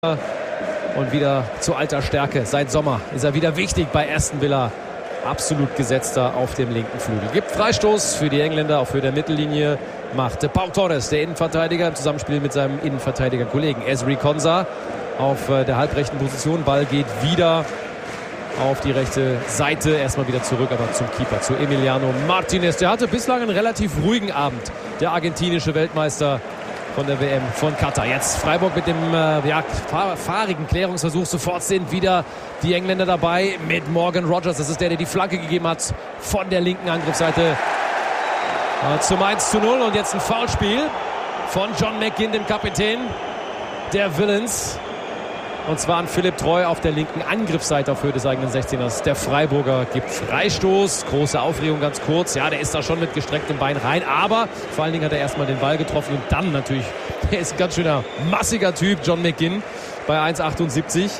Und wieder zu alter Stärke. Seit Sommer ist er wieder wichtig bei Aston Villa. Absolut gesetzter auf dem linken Flügel. Gibt Freistoß für die Engländer, auch für der Mittellinie. Macht Pau Torres, der Innenverteidiger, im Zusammenspiel mit seinem Innenverteidiger-Kollegen Ezri Konsa auf der halbrechten Position. Ball geht wieder auf die rechte Seite. Erstmal wieder zurück, aber zum Keeper, zu Emiliano Martinez. Der hatte bislang einen relativ ruhigen Abend. Der argentinische Weltmeister von der WM von Katar. Jetzt Freiburg mit dem fahrigen Klärungsversuch. Sofort sind wieder die Engländer dabei mit Morgan Rogers. Das ist der die Flanke gegeben hat von der linken Angriffsseite zum 1:0. Und jetzt ein Foulspiel von John McGinn, dem Kapitän der Villains. Und zwar an Philipp Treu auf der linken Angriffsseite auf Höhe des eigenen 16ers. Der Freiburger gibt Freistoß. Große Aufregung, ganz kurz. Ja, der ist da schon mit gestrecktem Bein rein. Aber vor allen Dingen hat er erstmal den Ball getroffen. Und dann natürlich, der ist ein ganz schöner, massiger Typ, John McGinn, bei 1,78.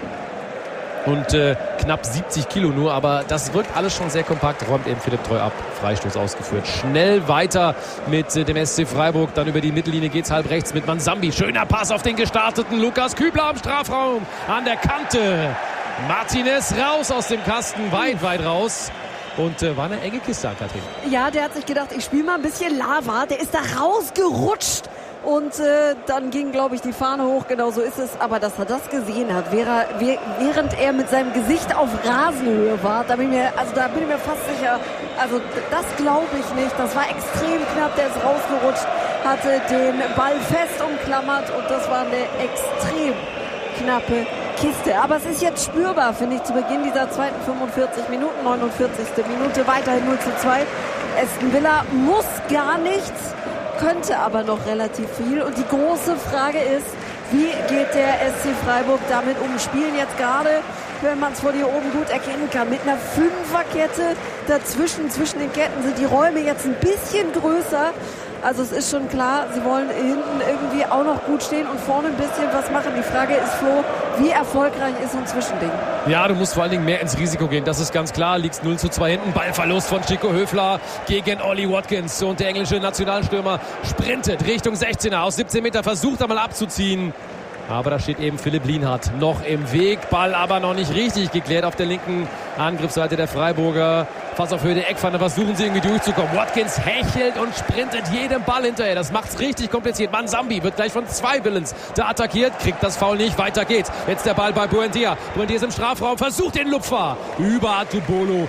Und knapp 70 Kilo nur. Aber das wirkt alles schon sehr kompakt. Räumt eben Philipp Treu ab. Freistoß ausgeführt. Schnell weiter mit dem SC Freiburg. Dann über die Mittellinie geht's halb rechts mit Mansambi. Schöner Pass auf den gestarteten Lukas Kübler am Strafraum. An der Kante. Martinez raus aus dem Kasten. Weit raus. Und war eine enge Kiste, Katrin. Ja, der hat sich gedacht, ich spiele mal ein bisschen Lava. Der ist da rausgerutscht. Und dann ging, glaube ich, die Fahne hoch. Genau so ist es. Aber dass er das gesehen hat, während er mit seinem Gesicht auf Rasenhöhe war, da bin ich mir fast sicher. Also das glaube ich nicht. Das war extrem knapp. Der ist rausgerutscht, hatte den Ball fest umklammert. Und das war eine extrem knappe Kiste. Aber es ist jetzt spürbar, finde ich, zu Beginn dieser zweiten 45 Minuten, 49. Minute, weiterhin 0:2. Aston Villa muss gar nichts, könnte aber noch relativ viel. Und die große Frage ist, wie geht der SC Freiburg damit um? Spielen jetzt gerade, wenn man es von hier oben gut erkennen kann, mit einer Fünferkette dazwischen. Zwischen den Ketten sind die Räume jetzt ein bisschen größer. Also es ist schon klar, sie wollen hinten irgendwie auch noch gut stehen und vorne ein bisschen was machen. Die Frage ist, Flo, wie erfolgreich ist so ein Zwischending? Ja, du musst vor allen Dingen mehr ins Risiko gehen. Das ist ganz klar. Liegst 0:2 hinten. Ballverlust von Chico Höfler gegen Ollie Watkins. Und der englische Nationalstürmer sprintet Richtung 16er. Aus 17 Meter versucht er mal abzuziehen. Aber da steht eben Philipp Lienhardt noch im Weg. Ball aber noch nicht richtig geklärt auf der linken Angriffsseite der Freiburger. Fast auf Höhe der Eckpfanne versuchen sie irgendwie durchzukommen. Watkins hechelt und sprintet jedem Ball hinterher. Das macht's richtig kompliziert. Mansambi wird gleich von zwei Villains da attackiert. Kriegt das Foul nicht. Weiter geht's. Jetzt der Ball bei Buendia. Buendia ist im Strafraum. Versucht den Lupfer über Atubolo.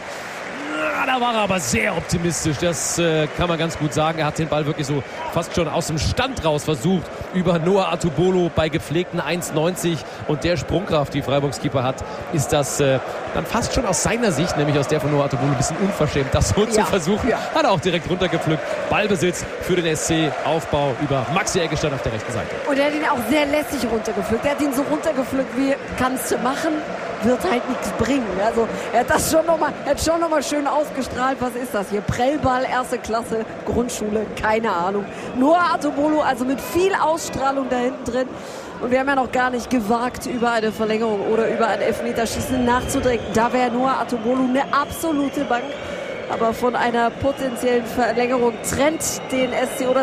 Da war er aber sehr optimistisch, das kann man ganz gut sagen. Er hat den Ball wirklich so fast schon aus dem Stand raus versucht, über Noah Atubolo bei gepflegten 1,90 und der Sprungkraft, die Freiburgs Keeper hat, ist das dann fast schon aus seiner Sicht, nämlich aus der von Noah Atubolo, ein bisschen unverschämt, das so zu versuchen. Ja. Hat er auch direkt runtergepflückt. Ballbesitz für den SC, Aufbau über Maxi Eggestein auf der rechten Seite. Und er hat ihn auch sehr lässig runtergepflückt. Er hat ihn so runtergepflückt, wie kannst du machen, wird halt nichts bringen. Also er hat das schon nochmal schön ausgestrahlt. Was ist das hier? Prellball, erste Klasse, Grundschule, keine Ahnung. Noah Atubolo, also mit viel Ausstrahlung da hinten drin. Und wir haben ja noch gar nicht gewagt, über eine Verlängerung oder über ein Elfmeterschießen nachzudenken. Da wäre Noah Atubolo eine absolute Bank. Aber von einer potenziellen Verlängerung trennen den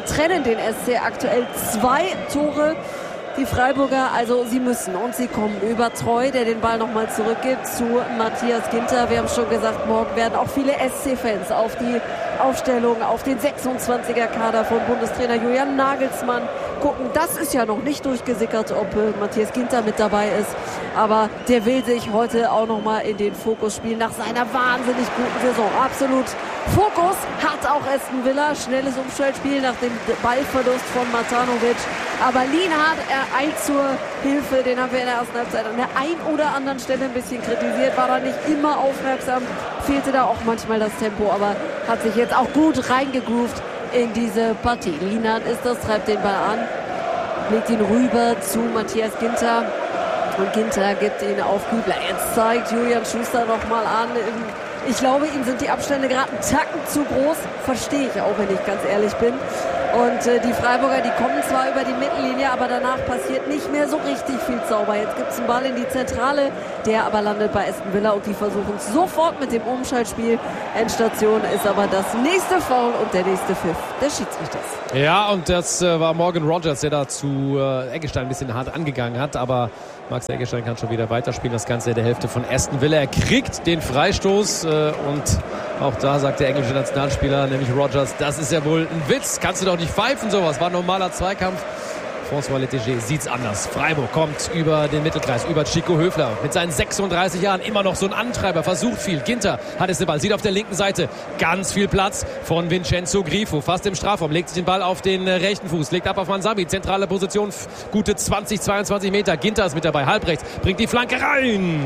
SC aktuell 2 Tore. Die Freiburger, also sie müssen und sie kommen über Treu, der den Ball nochmal zurückgibt zu Matthias Ginter. Wir haben schon gesagt, morgen werden auch viele SC-Fans auf die Aufstellung, auf den 26er-Kader von Bundestrainer Julian Nagelsmann gucken. Das ist ja noch nicht durchgesickert, ob Matthias Ginter mit dabei ist. Aber der will sich heute auch nochmal in den Fokus spielen nach seiner wahnsinnig guten Saison. Absolut Fokus hat auch Aston Villa. Schnelles Umschaltspiel nach dem Ballverlust von Matanovic. Aber Lienhardt eilt zur Hilfe. Den haben wir in der ersten Halbzeit an der einen oder anderen Stelle ein bisschen kritisiert. War da nicht immer aufmerksam. Fehlte da auch manchmal das Tempo. Aber hat sich jetzt auch gut reingegroovt in diese Partie. Lienhardt ist das, treibt den Ball an. Legt ihn rüber zu Matthias Ginter. Und Ginter gibt ihn auf Kübler. Jetzt zeigt Julian Schuster nochmal an. Ich glaube, ihm sind die Abstände gerade einen Tacken zu groß. Verstehe ich auch, wenn ich ganz ehrlich bin. Und die Freiburger, die kommen zwar über die Mittellinie, aber danach passiert nicht mehr so richtig viel sauber. Jetzt gibt es einen Ball in die Zentrale, der aber landet bei Aston Villa und die versuchen es sofort mit dem Umschaltspiel. Endstation ist aber das nächste Foul und der nächste Pfiff des Schiedsrichters. Ja, und das war Morgan Rogers, der da zu Eggestein ein bisschen hart angegangen hat, aber Max Eggestein kann schon wieder weiterspielen. Das Ganze in der Hälfte von Aston Villa. Er kriegt den Freistoß und auch da sagt der englische Nationalspieler, nämlich Rogers, das ist ja wohl ein Witz. Kannst du doch nicht pfeifen, sowas. War ein normaler Zweikampf. François Lettiger sieht's anders. Freiburg kommt über den Mittelkreis, über Chico Höfler. Mit seinen 36 Jahren immer noch so ein Antreiber, versucht viel. Ginter hat es den Ball, sieht auf der linken Seite ganz viel Platz von Vincenzo Grifo. Fast im Strafraum, legt sich den Ball auf den rechten Fuß, legt ab auf Manzambi. Zentrale Position, gute 20, 22 Meter. Ginter ist mit dabei, halbrechts, bringt die Flanke rein.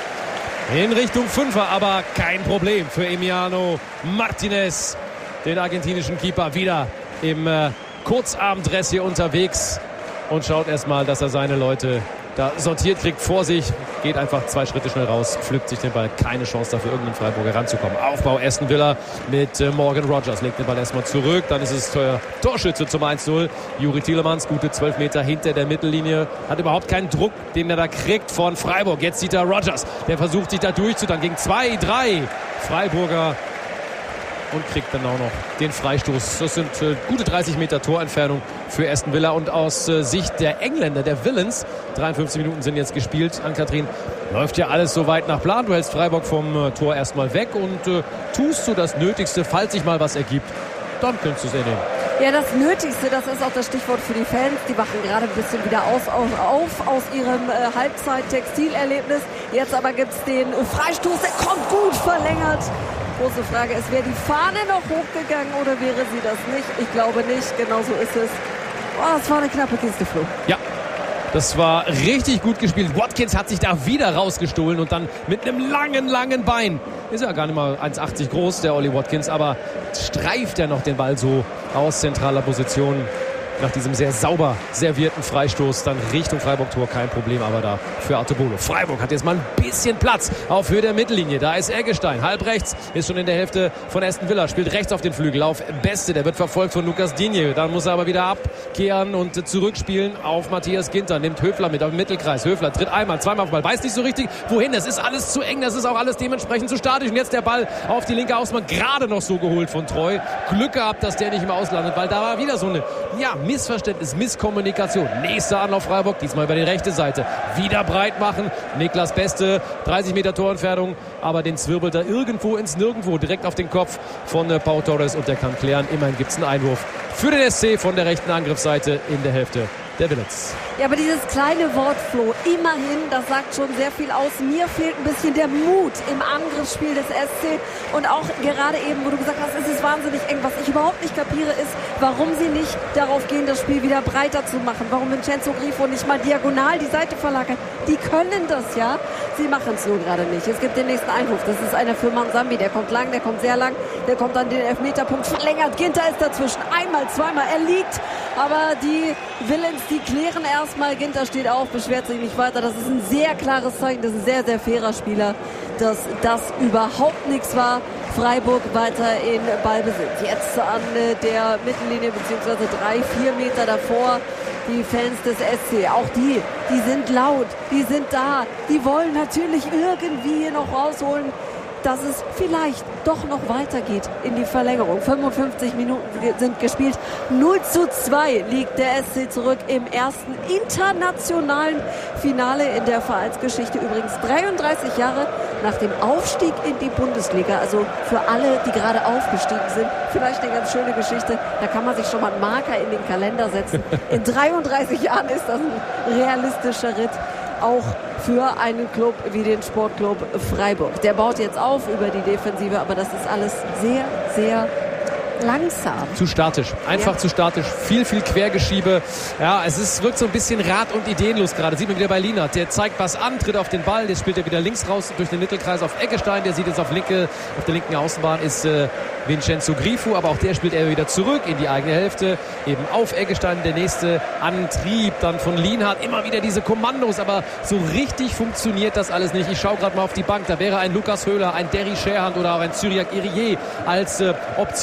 In Richtung Fünfer, aber kein Problem für Emiliano Martinez, den argentinischen Keeper, wieder im Kurzarmdress hier unterwegs und schaut erstmal, dass er seine Leute da sortiert kriegt vor sich, geht einfach 2 Schritte schnell raus, pflückt sich den Ball, keine Chance dafür, irgendeinen Freiburger ranzukommen. Aufbau Aston Villa mit Morgan Rogers, legt den Ball erstmal zurück, dann ist es Torschütze zum 1-0. Juri Tielemans, gute 12 Meter hinter der Mittellinie, hat überhaupt keinen Druck, den er da kriegt von Freiburg. Jetzt sieht er Rogers, der versucht sich da durchzudrängen gegen 2, 3 Freiburger und kriegt dann auch noch den Freistoß. Das sind gute 30 Meter Torentfernung für Aston Villa. Und aus Sicht der Engländer, der Villains, 53 Minuten sind jetzt gespielt. Ann-Kathrin, läuft ja alles so weit nach Plan. Du hältst Freiburg vom Tor erstmal weg und tust so das Nötigste, falls sich mal was ergibt. Dann könntest du es nehmen. Ja, das Nötigste, das ist auch das Stichwort für die Fans. Die wachen gerade ein bisschen wieder auf aus ihrem Halbzeit-Textilerlebnis. Jetzt aber gibt es den Freistoß, der kommt gut verlängert. Große Frage ist, wäre die Fahne noch hochgegangen oder wäre sie das nicht? Ich glaube nicht, genau so ist es. Oh, das war eine knappe Kiste, Flo. Ja, das war richtig gut gespielt. Watkins hat sich da wieder rausgestohlen und dann mit einem langen Bein. Ist ja gar nicht mal 1,80 groß, der Ollie Watkins, aber streift er noch den Ball so aus zentraler Position. Nach diesem sehr sauber servierten Freistoß dann Richtung Freiburg-Tor, kein Problem, aber da für Artebolo. Freiburg hat jetzt mal ein bisschen Platz auf Höhe der Mittellinie. Da ist Eggestein, halb rechts, ist schon in der Hälfte von Aston Villa, spielt rechts auf den Flügel, auf Beste, der wird verfolgt von Lucas Digne. Dann muss er aber wieder abkehren und zurückspielen auf Matthias Ginter, nimmt Höfler mit auf den Mittelkreis. Höfler tritt einmal, zweimal auf den Ball, weiß nicht so richtig, wohin. Das ist alles zu eng, das ist auch alles dementsprechend zu statisch. Und jetzt der Ball auf die linke Außenbahn, gerade noch so geholt von Treu. Glück gehabt, dass der nicht im Ausland, weil da war wieder so eine, Missverständnis, Misskommunikation. Nächster Anlauf Freiburg, diesmal über die rechte Seite. Wieder breit machen. Niklas Beste, 30 Meter Torentfernung, aber den zwirbelt er irgendwo ins Nirgendwo, direkt auf den Kopf von Pau Torres und der kann klären. Immerhin gibt es einen Einwurf für den SC von der rechten Angriffsseite in der Hälfte der Villains. Ja, aber dieses kleine Wort, Flo, immerhin, das sagt schon sehr viel aus. Mir fehlt ein bisschen der Mut im Angriffsspiel des SC und auch gerade eben, wo du gesagt hast, es ist wahnsinnig eng. Was ich überhaupt nicht kapiere, ist, warum sie nicht darauf gehen, das Spiel wieder breiter zu machen. Warum Vincenzo Grifo nicht mal diagonal die Seite verlagert. Die können das, ja. Sie machen es nur gerade nicht. Es gibt den nächsten Einwurf. Das ist einer für Manzambi. Der kommt lang, der kommt sehr lang. Der kommt an den Elfmeterpunkt verlängert. Ginter ist dazwischen. Einmal, zweimal. Er liegt. Aber die Villains, die klären erstmal. Ginter steht auf, beschwert sich nicht weiter. Das ist ein sehr klares Zeichen. Das ist ein sehr, sehr fairer Spieler, dass das überhaupt nichts war. Freiburg weiter in Ballbesitz. Jetzt an der Mittellinie beziehungsweise 3-4 Meter davor. Die Fans des SC, auch die sind laut, die sind da. Die wollen natürlich irgendwie hier noch rausholen, dass es vielleicht doch noch weitergeht in die Verlängerung. 55 Minuten sind gespielt. 0:2 liegt der SC zurück im ersten internationalen Finale in der Vereinsgeschichte. Übrigens 33 Jahre nach dem Aufstieg in die Bundesliga. Also für alle, die gerade aufgestiegen sind, vielleicht eine ganz schöne Geschichte. Da kann man sich schon mal einen Marker in den Kalender setzen. In 33 Jahren ist das ein realistischer Ritt. Auch für einen Club wie den Sportclub Freiburg. Der baut jetzt auf über die Defensive, aber das ist alles sehr, sehr langsam. Zu statisch. Einfach zu statisch. Viel Quergeschiebe. Ja, wirkt so ein bisschen rat- und ideenlos gerade. Sieht man wieder bei Lienert. Der zeigt was an, tritt auf den Ball. Jetzt spielt er wieder links raus durch den Mittelkreis auf Eggestein. Der sieht jetzt auf der linken Außenbahn ist Vincenzo Grifo, aber auch der spielt er wieder zurück in die eigene Hälfte. Eben auf Eggestein der nächste Antrieb dann von Lienhardt. Immer wieder diese Kommandos, aber so richtig funktioniert das alles nicht. Ich schaue gerade mal auf die Bank. Da wäre ein Lukas Höhler, ein Derry Scherhand oder auch ein Cyriac Irié als Optionen für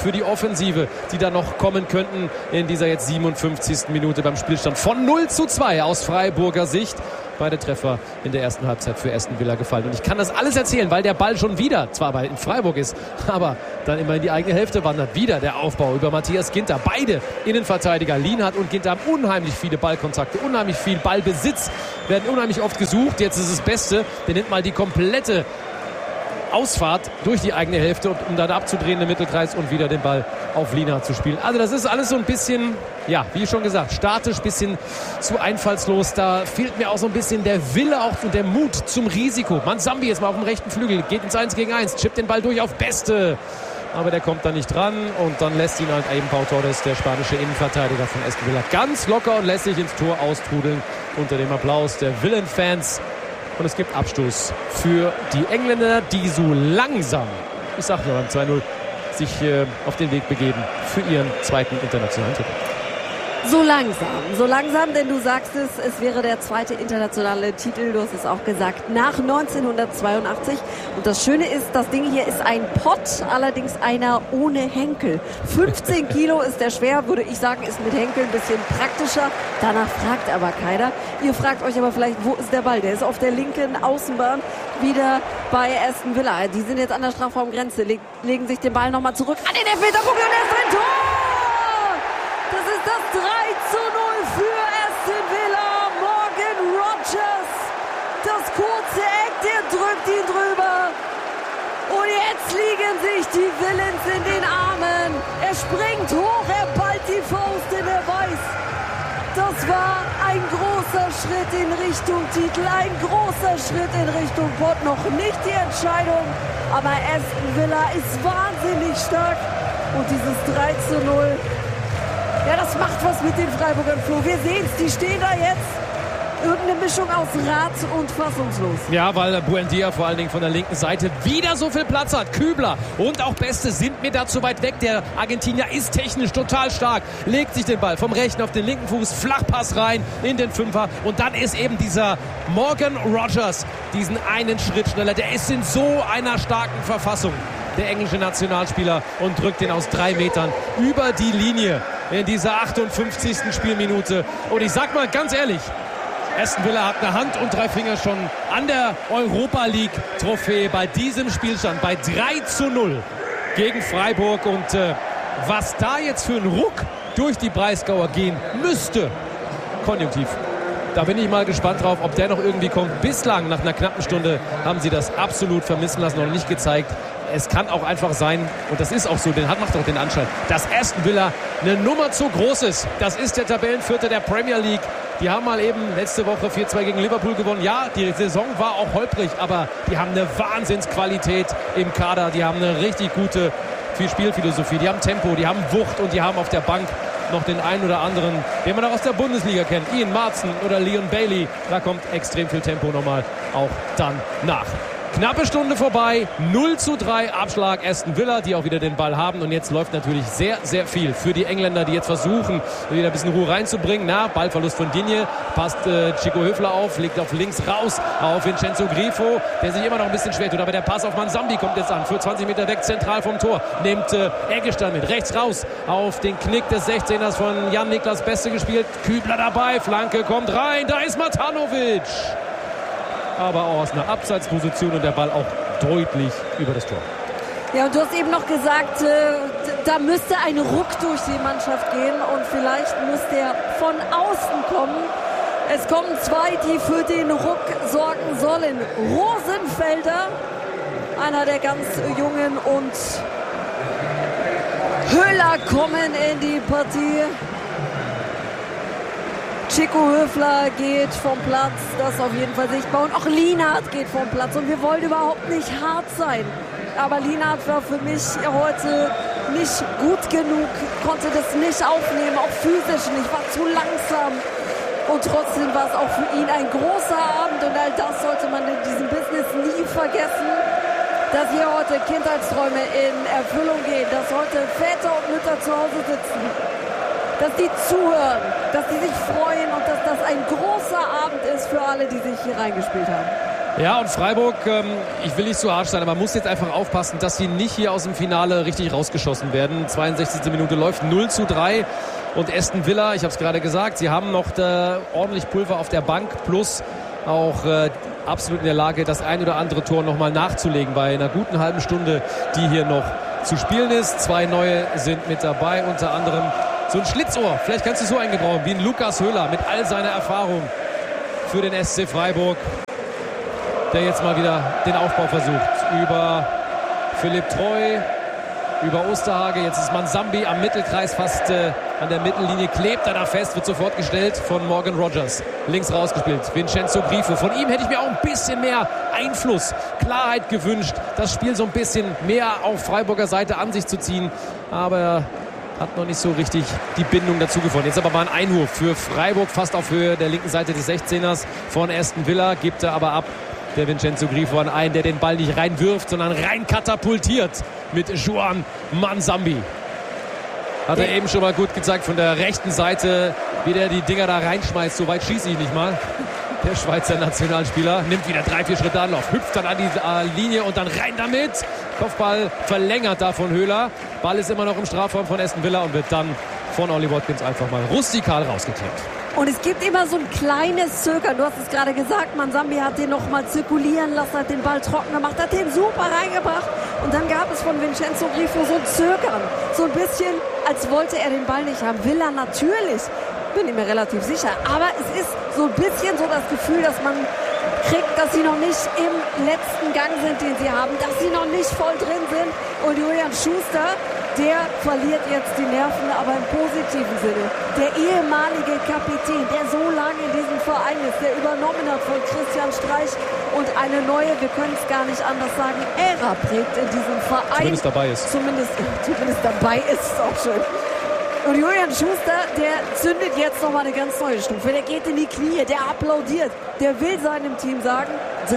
für die Offensive, die da noch kommen könnten in dieser jetzt 57. Minute beim Spielstand von 0:2 aus Freiburger Sicht. Beide Treffer in der ersten Halbzeit für Aston Villa gefallen. Und ich kann das alles erzählen, weil der Ball schon wieder, zwar in Freiburg ist, aber dann immer in die eigene Hälfte wandert. Wieder der Aufbau über Matthias Ginter. Beide Innenverteidiger, Lienhardt und Ginter, haben unheimlich viele Ballkontakte, unheimlich viel Ballbesitz, werden unheimlich oft gesucht. Jetzt ist das Beste, der nimmt mal die komplette Ausfahrt durch die eigene Hälfte, um dann abzudrehen im Mittelkreis und wieder den Ball auf Lienhardt zu spielen. Also das ist alles so ein bisschen, ja, wie schon gesagt, statisch, bisschen zu einfallslos. Da fehlt mir auch so ein bisschen der Wille auch und der Mut zum Risiko. Mansambi jetzt mal auf dem rechten Flügel, geht ins 1 gegen 1, chippt den Ball durch auf Beste. Aber der kommt da nicht dran und dann lässt ihn halt eben Pau Torres, der spanische Innenverteidiger von Aston Villa, ganz locker und lässt sich ins Tor austrudeln unter dem Applaus der Villen-Fans. Und es gibt Abstoß für die Engländer, die so langsam, ich sag nur beim 2:0, sich auf den Weg begeben für ihren zweiten internationalen Titel. So langsam, denn du sagst es wäre der zweite internationale Titel, du hast es auch gesagt, nach 1982. Und das Schöne ist, das Ding hier ist ein Pott, allerdings einer ohne Henkel. 15 Kilo ist der schwer, würde ich sagen, ist mit Henkel ein bisschen praktischer. Danach fragt aber keiner. Ihr fragt euch aber vielleicht, wo ist der Ball? Der ist auf der linken Außenbahn wieder bei Aston Villa. Die sind jetzt an der Strafraumgrenze, legen sich den Ball nochmal zurück an den Elfmeterpunkt und er ist drin. Tor! Das ist das 3:0 für Aston Villa. Morgan Rogers. Das kurze Eck, der drückt ihn drüber. Und jetzt liegen sich die Villains in den Armen. Er springt hoch, er ballt die Faust, denn er weiß, das war ein großer Schritt in Richtung Titel, ein großer Schritt in Richtung Pott. Noch nicht die Entscheidung, aber Aston Villa ist wahnsinnig stark. Und dieses 3:0, ja, das macht was mit den Freiburgern, Flo. Wir sehen es, die stehen da jetzt. Irgendeine Mischung aus Rat und fassungslos. Ja, weil Buendia vor allen Dingen von der linken Seite wieder so viel Platz hat. Kübler und auch Beste sind mir da zu weit weg. Der Argentinier ist technisch total stark. Legt sich den Ball vom rechten auf den linken Fuß. Flachpass rein in den Fünfer. Und dann ist eben dieser Morgan Rogers diesen einen Schritt schneller. Der ist in so einer starken Verfassung, der englische Nationalspieler, und drückt den aus 3 Metern über die Linie in dieser 58. Spielminute. Und ich sag mal ganz ehrlich, Aston Villa hat eine Hand und 3 Finger schon an der Europa League Trophäe bei diesem Spielstand, bei 3:0 gegen Freiburg. Und was da jetzt für ein Ruck durch die Breisgauer gehen müsste, konjunktiv, da bin ich mal gespannt drauf, ob der noch irgendwie kommt. Bislang, nach einer knappen Stunde, haben sie das absolut vermissen lassen und nicht gezeigt. Es kann auch einfach sein, und das ist auch so, macht doch den Anschein, dass Aston Villa eine Nummer zu groß ist. Das ist der Tabellenvierter der Premier League. Die haben mal eben letzte Woche 4:2 gegen Liverpool gewonnen. Ja, die Saison war auch holprig, aber die haben eine Wahnsinnsqualität im Kader. Die haben eine richtig gute Spielphilosophie. Die haben Tempo, die haben Wucht und die haben auf der Bank noch den einen oder anderen, den man auch aus der Bundesliga kennt. Ian Maatsen oder Leon Bailey. Da kommt extrem viel Tempo nochmal auch dann nach. Knappe Stunde vorbei, 0:3 Abschlag Aston Villa, die auch wieder den Ball haben. Und jetzt läuft natürlich sehr, sehr viel für die Engländer, die jetzt versuchen, wieder ein bisschen Ruhe reinzubringen. Ballverlust von Digne, passt Chico Höfler auf, legt auf links raus auf Vincenzo Grifo, der sich immer noch ein bisschen schwer tut. Aber der Pass auf Mansambi kommt jetzt an, für 20 Meter weg, zentral vom Tor. Nimmt Eggestein mit, rechts raus auf den Knick des 16ers von Jan-Niklas Beste gespielt. Kübler dabei, Flanke kommt rein, da ist Matanovic. Aber auch aus einer Abseitsposition und der Ball auch deutlich über das Tor. Ja, und du hast eben noch gesagt, da müsste ein Ruck durch die Mannschaft gehen und vielleicht muss der von außen kommen. Es kommen 2, die für den Ruck sorgen sollen. Rosenfelder, einer der ganz Jungen, und Höhler kommen in die Partie. Chico Höfler geht vom Platz, das ist auf jeden Fall sichtbar. Und auch Lienhardt geht vom Platz. Und wir wollen überhaupt nicht hart sein. Aber Lienhardt war für mich heute nicht gut genug, konnte das nicht aufnehmen, auch physisch nicht, war zu langsam. Und trotzdem war es auch für ihn ein großer Abend. Und all das sollte man in diesem Business nie vergessen. Dass hier heute Kindheitsträume in Erfüllung gehen, dass heute Väter und Mütter zu Hause sitzen, dass die zuhören, dass die sich freuen und dass das ein großer Abend ist für alle, die sich hier reingespielt haben. Ja, und Freiburg, ich will nicht so harsch sein, aber man muss jetzt einfach aufpassen, dass sie nicht hier aus dem Finale richtig rausgeschossen werden. 62. Minute läuft 0:3 und Aston Villa, ich habe es gerade gesagt, sie haben noch ordentlich Pulver auf der Bank, plus auch absolut in der Lage, das ein oder andere Tor nochmal nachzulegen bei einer guten halben Stunde, die hier noch zu spielen ist. 2 neue sind mit dabei, unter anderem so ein Schlitzohr, vielleicht kannst du so eingebrauchen, wie ein Lukas Höhler mit all seiner Erfahrung für den SC Freiburg, der jetzt mal wieder den Aufbau versucht. Über Philipp Treu, über Osterhage, jetzt ist Mansambi am Mittelkreis, fast an der Mittellinie, klebt er da fest, wird sofort gestellt von Morgan Rogers. Links rausgespielt, Vincenzo Grifo. Von ihm hätte ich mir auch ein bisschen mehr Einfluss, Klarheit gewünscht, das Spiel so ein bisschen mehr auf Freiburger Seite an sich zu ziehen, aber er hat noch nicht so richtig die Bindung dazu gefunden. Jetzt aber mal ein Einwurf für Freiburg, fast auf Höhe der linken Seite des 16ers von Aston Villa, gibt er aber ab. Der Vincenzo Grifo an einen, der den Ball nicht reinwirft, sondern rein katapultiert mit Juan Mansambi. Hat er eben schon mal gut gezeigt von der rechten Seite, wie der die Dinger da reinschmeißt. So weit schieße ich nicht mal. Der Schweizer Nationalspieler nimmt wieder 3-4 Schritte Anlauf, hüpft dann an die Linie und dann rein damit. Kopfball verlängert da von Höhler. Ball ist immer noch im Strafraum von Aston Villa und wird dann von Ollie Watkins einfach mal rustikal rausgeklärt. Und es gibt immer so ein kleines Zögern. Du hast es gerade gesagt, Mansambi hat den noch mal zirkulieren lassen, hat den Ball trocken gemacht, hat den super reingebracht. Und dann gab es von Vincenzo Grifo so ein Zögern. So ein bisschen, als wollte er den Ball nicht haben. Will er natürlich. Bin ich mir relativ sicher. Aber es ist so ein bisschen so das Gefühl, dass man kriegt, dass sie noch nicht im letzten Gang sind, den sie haben. Dass sie noch nicht voll drin sind. Und Julian Schuster, der verliert jetzt die Nerven, aber im positiven Sinne. Der ehemalige Kapitän, der so lange in diesem Verein ist, der übernommen hat von Christian Streich und eine neue, wir können es gar nicht anders sagen, Ära prägt in diesem Verein. Zumindest dabei ist. Zumindest dabei ist es auch schön. Und Julian Schuster, der zündet jetzt nochmal eine ganz neue Stufe. Der geht in die Knie, der applaudiert. Der will seinem Team sagen,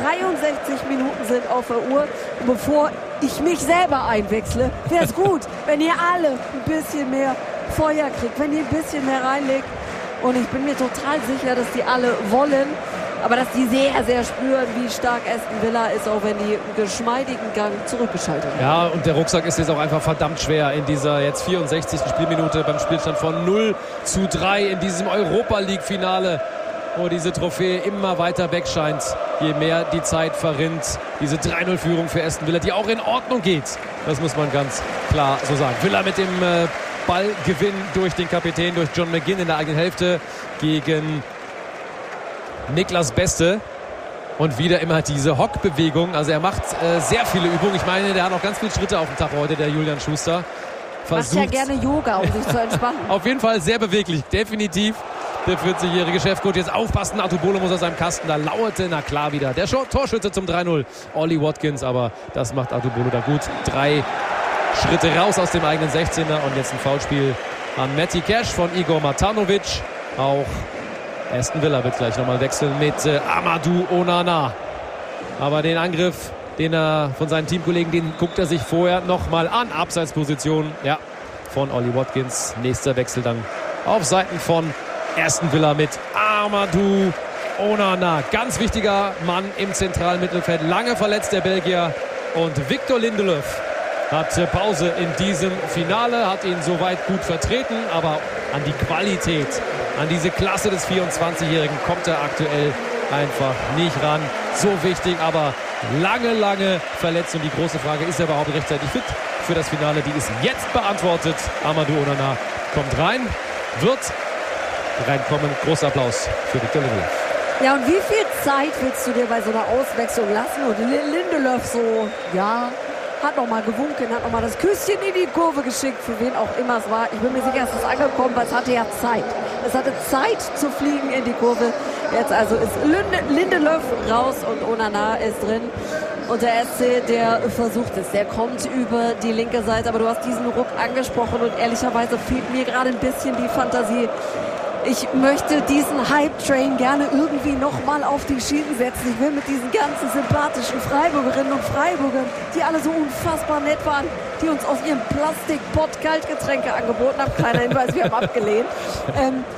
63 Minuten sind auf der Uhr. Und bevor ich mich selber einwechsle, wäre es gut, wenn ihr alle ein bisschen mehr Feuer kriegt, wenn ihr ein bisschen mehr reinlegt. Und ich bin mir total sicher, dass die alle wollen, aber dass die sehr, sehr spüren, wie stark Aston Villa ist, auch wenn die einen geschmeidigen Gang zurückgeschaltet haben. Ja, und der Rucksack ist jetzt auch einfach verdammt schwer in dieser jetzt 64. Spielminute beim Spielstand von 0:3 in diesem Europa-League-Finale, wo diese Trophäe immer weiter weg scheint, je mehr die Zeit verrinnt. Diese 3-0-Führung für Aston Villa, die auch in Ordnung geht. Das muss man ganz klar so sagen. Villa mit dem Ballgewinn durch den Kapitän, durch John McGinn in der eigenen Hälfte gegen Niklas Beste. Und wieder immer diese Hockbewegung. Also er macht sehr viele Übungen. Ich meine, der hat noch ganz viele Schritte auf dem Tag heute, der Julian Schuster. Macht ja gerne Yoga, um sich zu entspannen. Auf jeden Fall sehr beweglich, definitiv. Der 40-jährige Chefcoach, jetzt aufpassen, Artubolo muss aus seinem Kasten, da lauerte, na klar wieder, der Torschütze zum 3-0, Ollie Watkins, aber das macht Artubolo da gut. 3 Schritte raus aus dem eigenen 16er und jetzt ein Foulspiel an Matty Cash von Igor Matanovic. Auch Aston Villa wird gleich nochmal wechseln mit Amadou Onana. Aber den Angriff, den er von seinen Teamkollegen, den guckt er sich vorher nochmal an. Abseitsposition, ja, von Ollie Watkins. Nächster Wechsel dann auf Seiten von Aston Villa mit Amadou Onana. Ganz wichtiger Mann im zentralen Mittelfeld. Lange verletzt der Belgier. Und Victor Lindelöf hat Pause in diesem Finale. Hat ihn soweit gut vertreten. Aber an die Qualität, an diese Klasse des 24-Jährigen kommt er aktuell einfach nicht ran. So wichtig, aber lange verletzt. Und die große Frage, ist er überhaupt rechtzeitig fit für das Finale? Die ist jetzt beantwortet. Amadou Onana kommt rein, wird reinkommen. Großer Applaus für Victor Lindelöf. Ja, und wie viel Zeit willst du dir bei so einer Auswechslung lassen? Und Lindelöf so, ja, hat nochmal gewunken, hat nochmal das Küsschen in die Kurve geschickt, für wen auch immer es war. Ich bin mir sicher, es ist angekommen, weil es hatte ja Zeit. Es hatte Zeit zu fliegen in die Kurve. Jetzt also ist Lindelöf raus und Onana ist drin. Und der SC, der versucht es, der kommt über die linke Seite. Aber du hast diesen Ruck angesprochen und ehrlicherweise fehlt mir gerade ein bisschen die Fantasie. Ich möchte diesen Hype-Train gerne irgendwie nochmal auf die Schienen setzen. Ich will mit diesen ganzen sympathischen Freiburgerinnen und Freiburgern, die alle so unfassbar nett waren, die uns aus ihrem Plastikpott Kaltgetränke angeboten haben. Kleiner Hinweis, wir haben abgelehnt.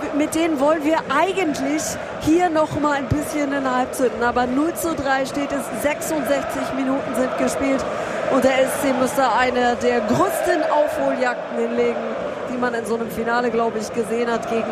mit denen wollen wir eigentlich hier noch mal ein bisschen in der Halbzeit. Aber 0:3 steht es, 66 Minuten sind gespielt. Und der SC müsste eine der größten Aufholjagden hinlegen, die man in so einem Finale, glaube ich, gesehen hat, gegen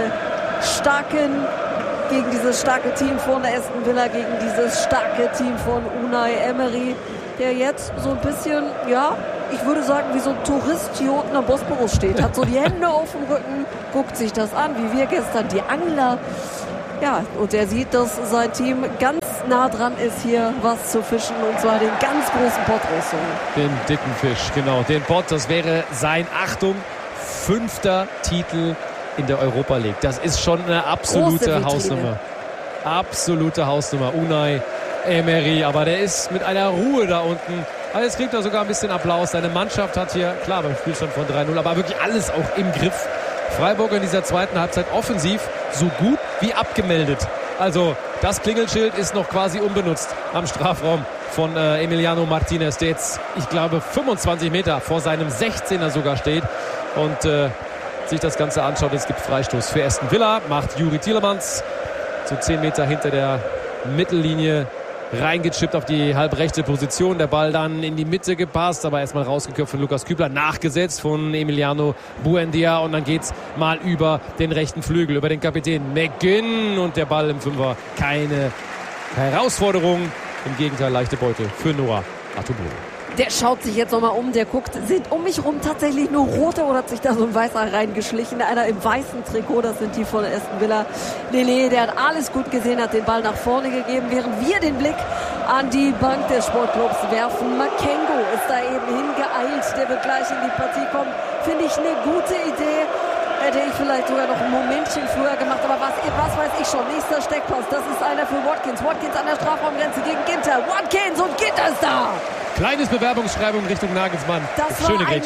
dieses starke Team von Aston Villa, gegen dieses starke Team von Unai Emery, der jetzt so ein bisschen, ja, ich würde sagen, wie so ein Tourist hier unten am Bosporus steht, hat so die Hände auf dem Rücken, guckt sich das an, wie wir gestern, die Angler. Ja, und er sieht, dass sein Team ganz nah dran ist, hier was zu fischen, und zwar den ganz großen Pott rauszuholen. Den dicken Fisch, genau, den Pott, das wäre sein, Achtung, 5. Titel in der Europa League. Das ist schon eine absolute Hausnummer. Absolute Hausnummer. Unai Emery, aber der ist mit einer Ruhe da unten. Aber jetzt kriegt er sogar ein bisschen Applaus. Seine Mannschaft hat hier, klar, beim Spielstand von 3:0, aber wirklich alles auch im Griff. Freiburg in dieser zweiten Halbzeit offensiv so gut wie abgemeldet. Also das Klingelschild ist noch quasi unbenutzt am Strafraum von Emiliano Martinez, der jetzt, ich glaube, 25 Meter vor seinem 16er sogar steht und sich das Ganze anschaut. Es gibt Freistoß für Aston Villa, macht Youri Tielemans so 10 Meter hinter der Mittellinie reingechippt auf die halbrechte Position. Der Ball dann in die Mitte gepasst, aber erstmal rausgeköpft von Lukas Kübler, nachgesetzt von Emiliano Buendia, und dann geht's mal über den rechten Flügel, über den Kapitän McGinn, und der Ball im Fünfer. Keine Herausforderung, im Gegenteil leichte Beute für Noah Atubolo. Der schaut sich jetzt nochmal um, der guckt, sind um mich rum tatsächlich nur Rote oder hat sich da so ein Weißer reingeschlichen? Einer im weißen Trikot, das sind die von Aston Villa. Nee, der hat alles gut gesehen, hat den Ball nach vorne gegeben, während wir den Blick an die Bank des Sportclubs werfen. Makengo ist da eben hingeeilt, der wird gleich in die Partie kommen. Finde ich eine gute Idee. Hätte ich vielleicht sogar noch ein Momentchen früher gemacht, aber was weiß ich schon. Nächster Steckpass, das ist einer für Watkins. Watkins an der Strafraumgrenze gegen Ginter. Watkins, und Ginter ist da! Kleines Bewerbungsschreibung Richtung Nagelsmann. Das war eine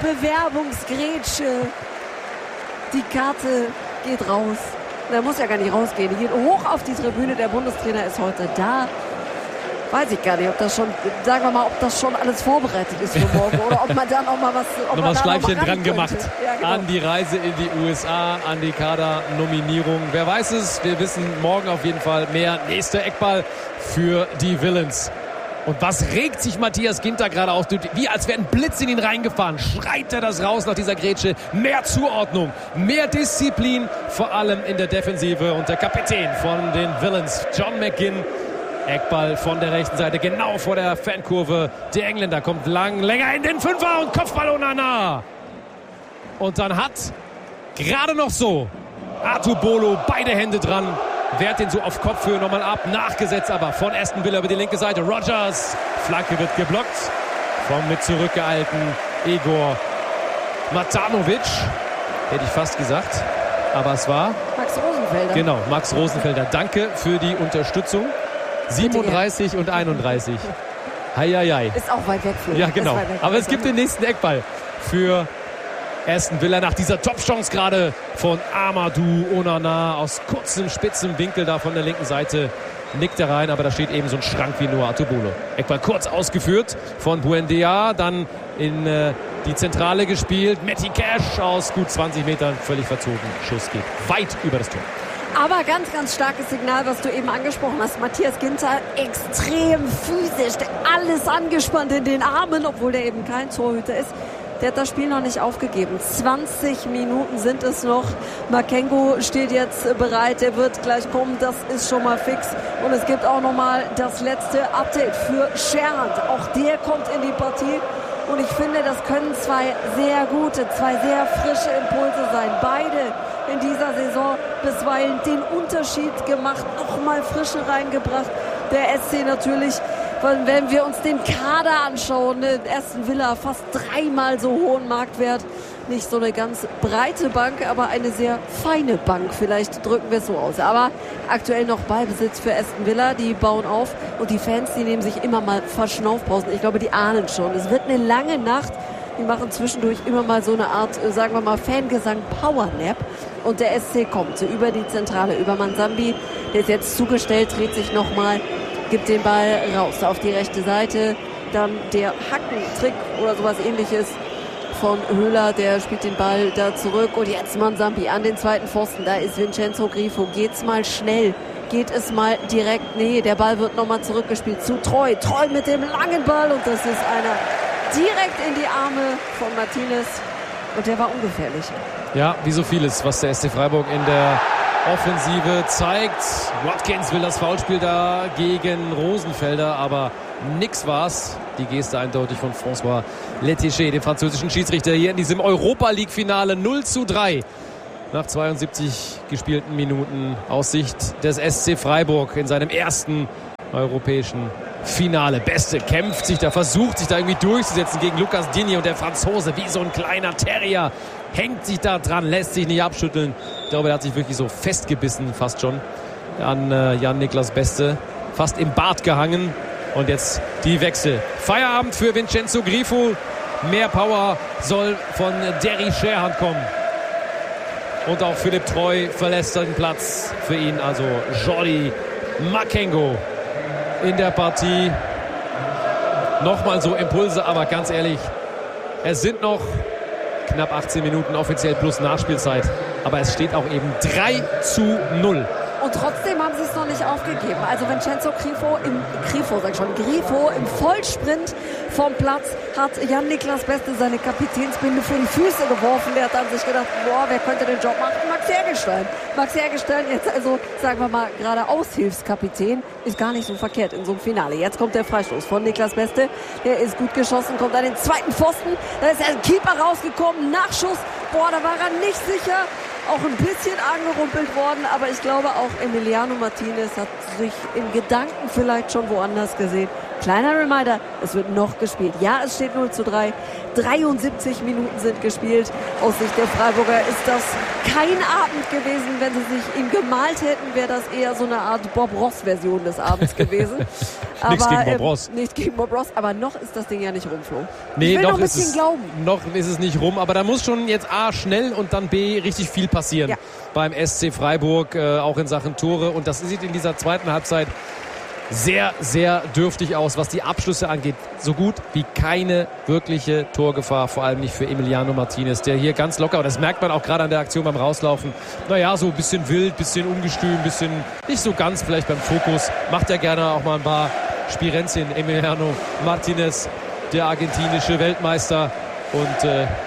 Bewerbungsgrätsche. Die Karte geht raus. Der muss ja gar nicht rausgehen. Die geht hoch auf die Tribüne. Der Bundestrainer ist heute da. Weiß ich gar nicht, ob das schon, sagen wir mal, ob das schon alles vorbereitet ist für morgen oder ob man da noch mal was, noch Schleifchen dran gemacht, ja, genau, an die Reise in die USA, an die Kadernominierung. Wer weiß es, wir wissen morgen auf jeden Fall mehr. Nächster Eckball für die Villains. Und was regt sich Matthias Ginter gerade auf? Wie als wäre ein Blitz in ihn reingefahren. Schreit er das raus nach dieser Grätsche. Mehr Zuordnung, mehr Disziplin, vor allem in der Defensive. Und der Kapitän von den Villains, John McGinn, Eckball von der rechten Seite, genau vor der Fankurve. Der Engländer kommt länger in den Fünfer und Kopfball Onana. Und dann hat gerade noch so Atubolo beide Hände dran. Wehrt den so auf Kopfhöhe nochmal ab. Nachgesetzt aber von Aston Villa über die linke Seite. Rogers. Flanke wird geblockt vom mit zurückgeeilten Igor Matanovic. Hätte ich fast gesagt. Aber es war Max Rosenfelder. Genau, Max Rosenfelder. Danke für die Unterstützung. 37 und 31. Heieiei. Ist auch weit weg für ihn. Ja, genau. Aber es gibt den nächsten Eckball für Aston Villa nach dieser Top-Chance gerade von Amadou Onana aus kurzem, spitzem Winkel da von der linken Seite. Nickt er rein, aber da steht eben so ein Schrank wie Noah Atubolo. Eckball kurz ausgeführt von Buendia, dann in die Zentrale gespielt. Matty Cash aus gut 20 Metern, völlig verzogen. Schuss geht weit über das Tor. Aber ganz, ganz starkes Signal, was du eben angesprochen hast. Matthias Ginter extrem physisch, alles angespannt in den Armen, obwohl der eben kein Torhüter ist. Der hat das Spiel noch nicht aufgegeben. 20 Minuten sind es noch. Makengo steht jetzt bereit. Der wird gleich kommen. Das ist schon mal fix. Und es gibt auch noch mal das letzte Update für Scherhand. Auch der kommt in die Partie. Und ich finde, das können zwei sehr gute, zwei sehr frische Impulse sein. Beide in dieser Saison bisweilen den Unterschied gemacht. Nochmal Frische reingebracht. Der SC natürlich. Wenn wir uns den Kader anschauen, Aston Villa fast 3-mal so hohen Marktwert. Nicht so eine ganz breite Bank, aber eine sehr feine Bank. Vielleicht drücken wir es so aus. Aber aktuell noch Ballbesitz für Aston Villa. Die bauen auf und die Fans, die nehmen sich immer mal Verschnaufpausen. Ich glaube, die ahnen schon. Es wird eine lange Nacht. Die machen zwischendurch immer mal so eine Art, sagen wir mal, Fangesang-Powernap. Und der SC kommt über die Zentrale, über Mansambi. Der ist jetzt zugestellt, dreht sich nochmal, gibt den Ball raus auf die rechte Seite. Dann der Hackentrick oder sowas Ähnliches von Höhler, der spielt den Ball da zurück und jetzt Manzambi an den zweiten Pfosten. Da ist Vincenzo Grifo. Geht's mal schnell? Geht es mal direkt? Nee, der Ball wird nochmal zurückgespielt zu Treu. Treu mit dem langen Ball und das ist einer direkt in die Arme von Martinez und der war ungefährlich. Ja, wie so vieles, was der SC Freiburg in der Offensive zeigt. Watkins will das Foulspiel da gegen Rosenfelder, aber nix war's. Die Geste eindeutig von François Letticher, dem französischen Schiedsrichter, hier in diesem Europa-League-Finale 0:3. Nach 72 gespielten Minuten aus Sicht des SC Freiburg in seinem ersten europäischen Finale. Beste kämpft sich da, versucht sich da irgendwie durchzusetzen gegen Lucas Digne und der Franzose wie so ein kleiner Terrier. Hängt sich da dran, lässt sich nicht abschütteln. Ich glaube, er hat sich wirklich so festgebissen fast schon an Jan-Niklas Beste. Fast im Bart gehangen. Und jetzt die Wechsel. Feierabend für Vincenzo Grifo. Mehr Power soll von Derry Sherhand kommen. Und auch Philipp Treu verlässt den Platz für ihn. Also Jordi Makengo in der Partie. Nochmal so Impulse, aber ganz ehrlich, es sind noch knapp 18 Minuten offiziell plus Nachspielzeit. Aber es steht auch eben 3:0. Und trotzdem haben sie es noch nicht aufgegeben. Also Vincenzo Grifo im Vollsprint vom Platz hat Jan-Niklas Beste seine Kapitänsbinde vor die Füße geworfen. Der hat dann sich gedacht, boah, wer könnte den Job machen? Max Hergelstein. Max Hergelstein jetzt also, sagen wir mal, gerade Aushilfskapitän, ist gar nicht so verkehrt in so einem Finale. Jetzt kommt der Freistoß von Niklas Beste. Der ist gut geschossen, kommt an den zweiten Pfosten. Da ist der Keeper rausgekommen, Nachschuss. Boah, da war er nicht sicher. Auch ein bisschen angerumpelt worden, aber ich glaube auch Emiliano Martinez hat sich in Gedanken vielleicht schon woanders gesehen. Kleiner Reminder, es wird noch gespielt. Ja, es steht 0:3. 73 Minuten sind gespielt. Aus Sicht der Freiburger ist das kein Abend gewesen. Wenn sie sich ihn gemalt hätten, wäre das eher so eine Art Bob-Ross-Version des Abends gewesen. Nichts gegen Bob Ross. Nicht gegen Bob Ross, aber noch ist das Ding ja nicht rum, Flo. Nee, ich will noch noch ein bisschen glauben. Noch ist es nicht rum, aber da muss schon jetzt A, schnell und dann B, richtig viel passieren beim SC Freiburg, auch in Sachen Tore. Und das sieht in dieser zweiten Halbzeit sehr, sehr dürftig aus, was die Abschlüsse angeht. So gut wie keine wirkliche Torgefahr, vor allem nicht für Emiliano Martinez, der hier ganz locker, und das merkt man auch gerade an der Aktion beim Rauslaufen, naja, so ein bisschen wild, bisschen ungestüm, bisschen nicht so ganz vielleicht beim Fokus, macht er gerne auch mal ein paar Spirenzchen. Emiliano Martinez, der argentinische Weltmeister, und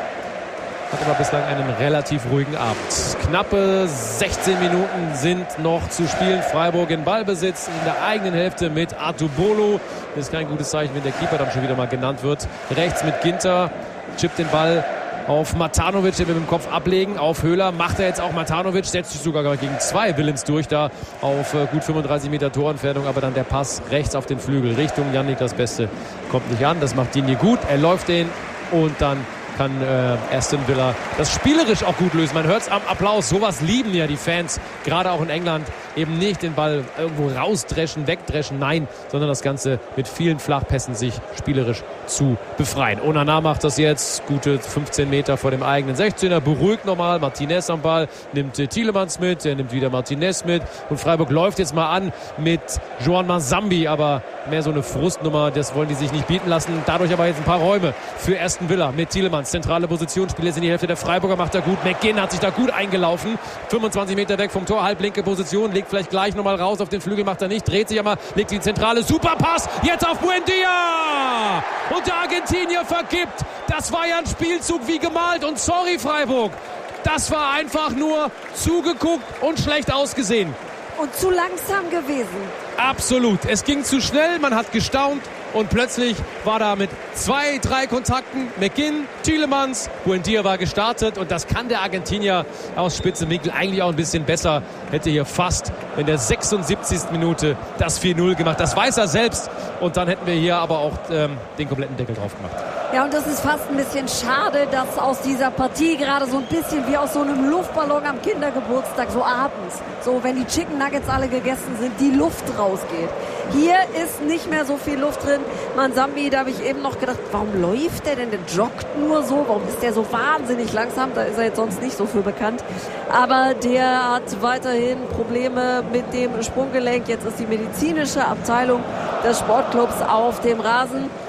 hat aber bislang einen relativ ruhigen Abend. Knappe 16 Minuten sind noch zu spielen. Freiburg in Ballbesitz in der eigenen Hälfte mit Artubolo. Das ist kein gutes Zeichen, wenn der Keeper dann schon wieder mal genannt wird. Rechts mit Ginter, chippt den Ball auf Matanovic, der mit dem Kopf ablegen, auf Höhler, macht er jetzt auch Matanovic, setzt sich sogar gegen zwei Willens durch, da auf gut 35 Meter Torentfernung, aber dann der Pass rechts auf den Flügel, Richtung Jan-Niklas Beste, kommt nicht an, das macht Digne gut, er läuft den und dann kann Aston Villa das spielerisch auch gut lösen. Man hört es am Applaus. Sowas lieben ja die Fans, gerade auch in England. Eben nicht den Ball irgendwo rausdreschen, wegdreschen, nein, sondern das Ganze mit vielen Flachpässen sich spielerisch zu befreien. Onana macht das jetzt, gute 15 Meter vor dem eigenen 16er, beruhigt nochmal, Martinez am Ball, nimmt Tielemans mit, er nimmt wieder Martinez mit und Freiburg läuft jetzt mal an mit Joan Manzambi, aber mehr so eine Frustnummer, das wollen die sich nicht bieten lassen. Dadurch aber jetzt ein paar Räume für Aston Villa mit Tielemans, zentrale Position, spielt jetzt in die Hälfte der Freiburger, macht er gut, McGinn hat sich da gut eingelaufen, 25 Meter weg vom Tor, halblinke Position, legt vielleicht gleich nochmal raus, auf den Flügel macht er nicht, dreht sich aber, legt die Zentrale, super Pass, jetzt auf Buendia! Und der Argentinier vergibt. Das war ja ein Spielzug wie gemalt. Und sorry, Freiburg, das war einfach nur zugeguckt und schlecht ausgesehen. Und zu langsam gewesen. Absolut. Es ging zu schnell, man hat gestaunt. Und plötzlich war da mit 2, 3 Kontakten McGinn, Tielemans, Buendia war gestartet. Und das kann der Argentinier aus Spitzenwinkel eigentlich auch ein bisschen besser. Hätte hier fast in der 76. Minute das 4:0 gemacht. Das weiß er selbst. Und dann hätten wir hier aber auch den kompletten Deckel drauf gemacht. Ja, und das ist fast ein bisschen schade, dass aus dieser Partie gerade so ein bisschen wie aus so einem Luftballon am Kindergeburtstag, so abends, so wenn die Chicken Nuggets alle gegessen sind, die Luft rausgeht. Hier ist nicht mehr so viel Luft drin. Manzambi, da habe ich eben noch gedacht, warum läuft der denn? Der joggt nur so. Warum ist der so wahnsinnig langsam? Da ist er jetzt sonst nicht so für bekannt. Aber der hat weiterhin Probleme mit dem Sprunggelenk. Jetzt ist die medizinische Abteilung des Sportclubs auf dem Rasen.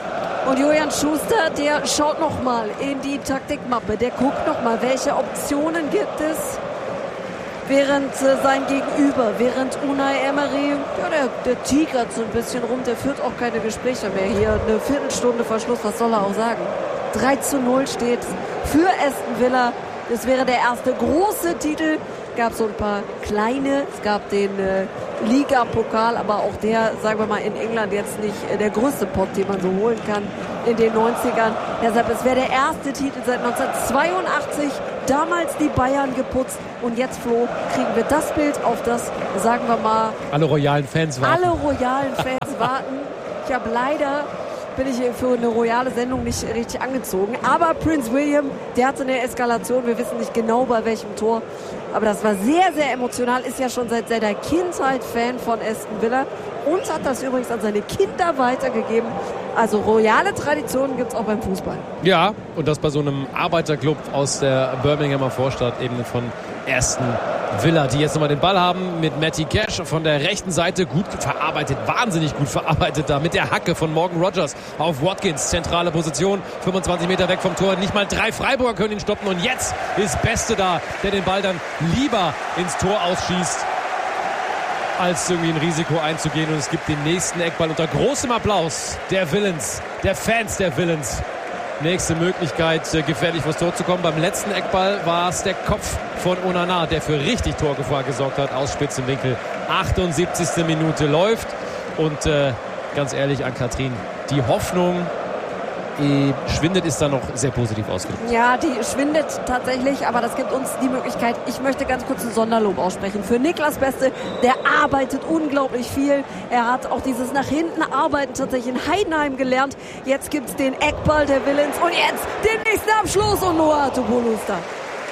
Und Julian Schuster, der schaut nochmal in die Taktikmappe. Der guckt nochmal, welche Optionen gibt es. Während sein Gegenüber, während Unai Emery, ja, der tigert so ein bisschen rum, der führt auch keine Gespräche mehr. Hier eine Viertelstunde Verschluss, was soll er auch sagen? 3:0 steht für Aston Villa. Das wäre der erste große Titel. Gab so ein paar kleine, es gab den Liga-Pokal, aber auch der, sagen wir mal, in England jetzt nicht der größte Pot, den man so holen kann in den 90ern. Deshalb, es wäre der erste Titel seit 1982. Damals die Bayern geputzt und jetzt, Flo, kriegen wir das Bild, auf das, sagen wir mal, alle royalen Fans warten. Ich habe leider, bin ich für eine royale Sendung nicht richtig angezogen. Aber Prince William, der hatte eine Eskalation. Wir wissen nicht genau bei welchem Tor. Aber das war sehr, sehr emotional. Ist ja schon seit seiner Kindheit Fan von Aston Villa. Und hat das übrigens an seine Kinder weitergegeben. Also royale Traditionen gibt es auch beim Fußball. Ja, und das bei so einem Arbeiterclub aus der Birminghamer Vorstadt, eben von Aston Villa, die jetzt nochmal den Ball haben mit Matty Cash von der rechten Seite. Gut verarbeitet, wahnsinnig gut verarbeitet da mit der Hacke von Morgan Rogers auf Watkins. Zentrale Position, 25 Meter weg vom Tor. Nicht mal 3 Freiburger können ihn stoppen. Und jetzt ist Beste da, der den Ball dann lieber ins Tor ausschießt, als irgendwie ein Risiko einzugehen. Und es gibt den nächsten Eckball unter großem Applaus der Villains, der Fans der Villains. Nächste Möglichkeit, gefährlich vors Tor zu kommen. Beim letzten Eckball war es der Kopf von Onana, der für richtig Torgefahr gesorgt hat, aus spitzem Winkel. 78. Minute läuft. Und ganz ehrlich an Katrin, die Hoffnung schwindet, ist da noch sehr positiv ausgedrückt. Ja, die schwindet tatsächlich, aber das gibt uns die Möglichkeit. Ich möchte ganz kurz ein Sonderlob aussprechen für Niklas Beste. Der arbeitet unglaublich viel. Er hat auch dieses nach hinten arbeiten tatsächlich in Heidenheim gelernt. Jetzt gibt es den Eckball der Villains und jetzt den nächsten Abschluss und Noah Topolo ist da.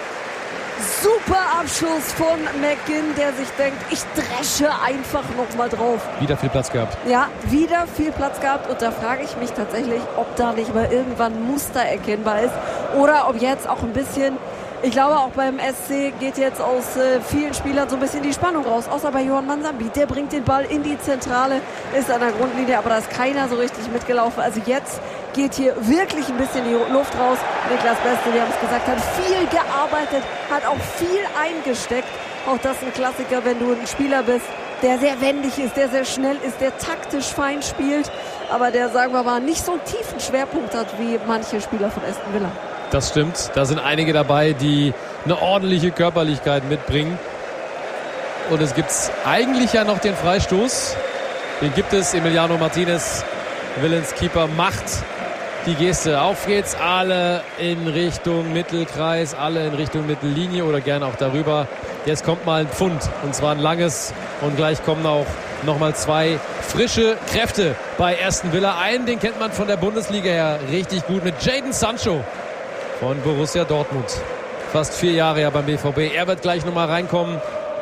Super Abschluss von McGinn, der sich denkt, ich dresche einfach nochmal drauf. Wieder viel Platz gehabt. Ja, wieder viel Platz gehabt. Und da frage ich mich tatsächlich, ob da nicht mal irgendwann ein Muster erkennbar ist. Oder ob jetzt auch ein bisschen, ich glaube auch beim SC geht jetzt aus vielen Spielern so ein bisschen die Spannung raus. Außer bei Johan Mansambi. Der bringt den Ball in die Zentrale, ist an der Grundlinie, aber da ist keiner so richtig mitgelaufen. Also jetzt geht hier wirklich ein bisschen die Luft raus. Niklas Beste, wir haben es gesagt, hat viel gearbeitet, hat auch viel eingesteckt. Auch das ein Klassiker, wenn du ein Spieler bist, der sehr wendig ist, der sehr schnell ist, der taktisch fein spielt, aber der, sagen wir mal, nicht so einen tiefen Schwerpunkt hat wie manche Spieler von Aston Villa. Das stimmt. Da sind einige dabei, die eine ordentliche Körperlichkeit mitbringen. Und es gibt eigentlich ja noch den Freistoß. Den gibt es. Emiliano Martinez, Villains Keeper, macht die Geste. Auf geht's, alle in Richtung Mittelkreis, alle in Richtung Mittellinie oder gerne auch darüber. Jetzt kommt mal ein Pfund, und zwar ein langes. Und gleich kommen auch nochmal 2 frische Kräfte bei Aston Villa. Einen, den kennt man von der Bundesliga her richtig gut, mit Jadon Sancho von Borussia Dortmund. Fast 4 Jahre ja beim BVB. Er wird gleich nochmal reinkommen.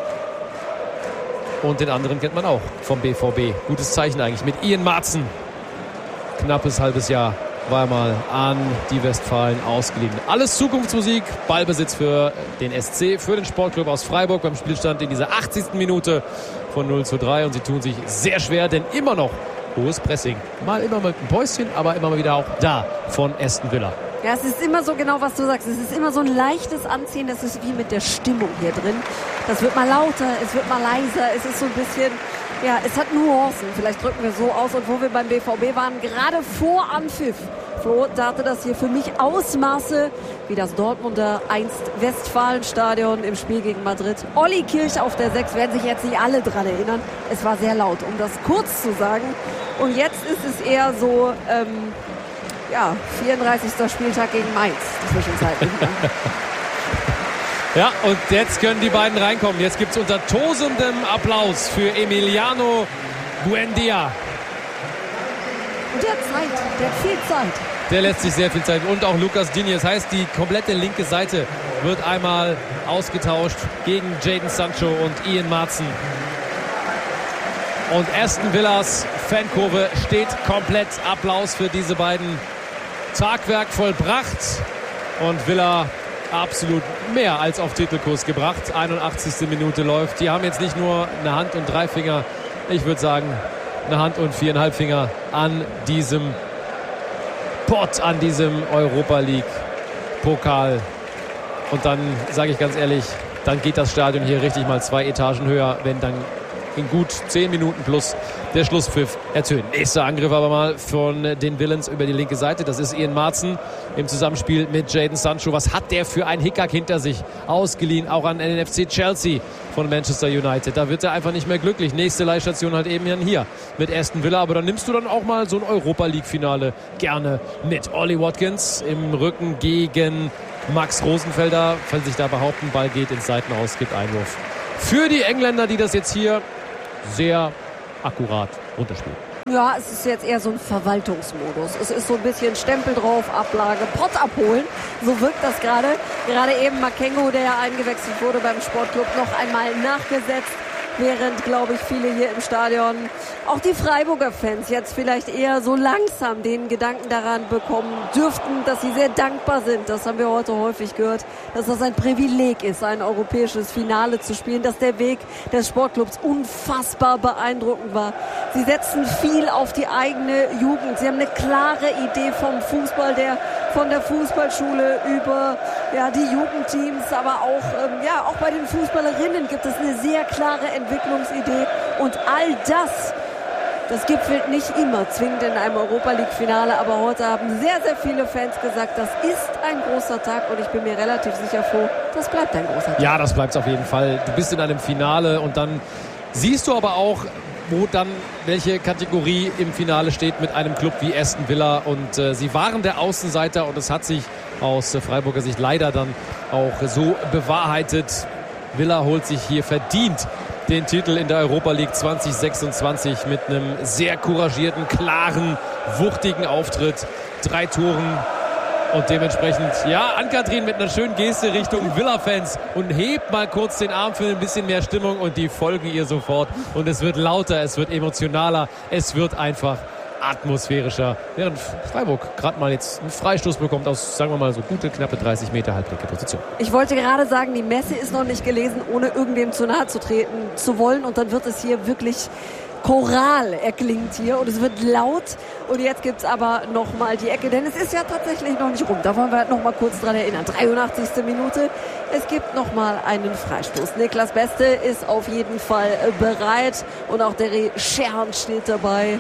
Und den anderen kennt man auch vom BVB. Gutes Zeichen eigentlich mit Ian Maatsen. Knappes halbes Jahr war mal an die Westfalen ausgeliehen. Alles Zukunftsmusik, Ballbesitz für den SC, für den Sportclub aus Freiburg beim Spielstand in dieser 80. Minute von 0:3. Und sie tun sich sehr schwer, denn immer noch hohes Pressing. Mal immer mit einem Päuschen, aber immer mal wieder auch da von Aston Villa. Ja, es ist immer so genau, was du sagst. Es ist immer so ein leichtes Anziehen. Das ist wie mit der Stimmung hier drin. Das wird mal lauter, es wird mal leiser. Es ist so ein bisschen, ja, es hat Nuancen. Vielleicht drücken wir so aus. Und wo wir beim BVB waren, gerade vor Anpfiff, Flo, da hatte das hier für mich Ausmaße wie das Dortmunder einst Westfalenstadion im Spiel gegen Madrid. Olli Kirch auf der 6, werden sich jetzt nicht alle dran erinnern. Es war sehr laut, um das kurz zu sagen. Und jetzt ist es eher so, 34. Spieltag gegen Mainz zwischenzeitlich. Ja, und jetzt können die beiden reinkommen. Jetzt gibt es unter tosendem Applaus für Emiliano Buendia. Und der hat viel Zeit. Der lässt sich sehr viel Zeit. Und auch Lucas Digne. Das heißt, die komplette linke Seite wird einmal ausgetauscht gegen Jadon Sancho und Ian Maatsen. Und Aston Villas Fankurve steht komplett. Applaus für diese beiden. Tagwerk vollbracht. Und Villa absolut mehr als auf Titelkurs gebracht. 81. Minute läuft. Die haben jetzt nicht nur eine Hand und 3 Finger. Ich würde sagen, eine Hand und 4,5 Finger an diesem Pott an diesem Europa League Pokal. Und dann sage ich ganz ehrlich, dann geht das Stadion hier richtig mal 2 Etagen höher, wenn dann in gut 10 Minuten plus der Schlusspfiff ertönt. Nächster Angriff aber mal von den Villains über die linke Seite. Das ist Ian Maatsen im Zusammenspiel mit Jadon Sancho. Was hat der für einen Hickhack hinter sich? Ausgeliehen auch an NFC Chelsea von Manchester United. Da wird er einfach nicht mehr glücklich. Nächste Leihstation halt eben hier mit Aston Villa. Aber dann nimmst du dann auch mal so ein Europa-League-Finale gerne mit. Ollie Watkins im Rücken gegen Max Rosenfelder. Kann sich da behaupten, Ball geht ins Seitenhaus, gibt Einwurf. Für die Engländer, die das jetzt hier sehr akkurat runterspielen. Ja, es ist jetzt eher so ein Verwaltungsmodus. Es ist so ein bisschen Stempel drauf, Ablage, Pott abholen. So wirkt das gerade. Gerade eben Makengo, der ja eingewechselt wurde beim Sportclub, noch einmal nachgesetzt. Während, glaube ich, viele hier im Stadion, auch die Freiburger Fans, jetzt vielleicht eher so langsam den Gedanken daran bekommen dürften, dass sie sehr dankbar sind. Das haben wir heute häufig gehört, dass das ein Privileg ist, ein europäisches Finale zu spielen, dass der Weg des Sportclubs unfassbar beeindruckend war. Sie setzen viel auf die eigene Jugend. Sie haben eine klare Idee vom Fußball, von der Fußballschule über die Jugendteams, aber auch bei den Fußballerinnen gibt es eine sehr klare Entwicklungsidee und all das gipfelt nicht immer zwingend in einem Europa-League-Finale, aber heute haben sehr, sehr viele Fans gesagt, das ist ein großer Tag und ich bin mir relativ sicher froh, das bleibt ein großer Tag. Ja, das bleibt auf jeden Fall. Du bist in einem Finale und dann siehst du aber auch, wo dann welche Kategorie im Finale steht mit einem Club wie Aston Villa. Und sie waren der Außenseiter und es hat sich aus Freiburger Sicht leider dann auch so bewahrheitet. Villa holt sich hier verdient den Titel in der Europa League 2026 mit einem sehr couragierten, klaren, wuchtigen Auftritt. 3 Toren. Und dementsprechend, Ann-Kathrin mit einer schönen Geste Richtung Villa-Fans und hebt mal kurz den Arm für ein bisschen mehr Stimmung und die folgen ihr sofort. Und es wird lauter, es wird emotionaler, es wird einfach atmosphärischer. Während Freiburg gerade mal jetzt einen Freistoß bekommt aus, sagen wir mal, so gute, knappe 30 Meter halblinke Position. Ich wollte gerade sagen, die Messe ist noch nicht gelesen, ohne irgendwem zu nahe zu treten zu wollen. Und dann wird es hier wirklich Choral erklingt hier und es wird laut und jetzt gibt es aber nochmal die Ecke, denn es ist ja tatsächlich noch nicht rum. Da wollen wir nochmal kurz dran erinnern. 83. Minute, es gibt nochmal einen Freistoß. Niklas Beste ist auf jeden Fall bereit und auch der Scherhand steht dabei.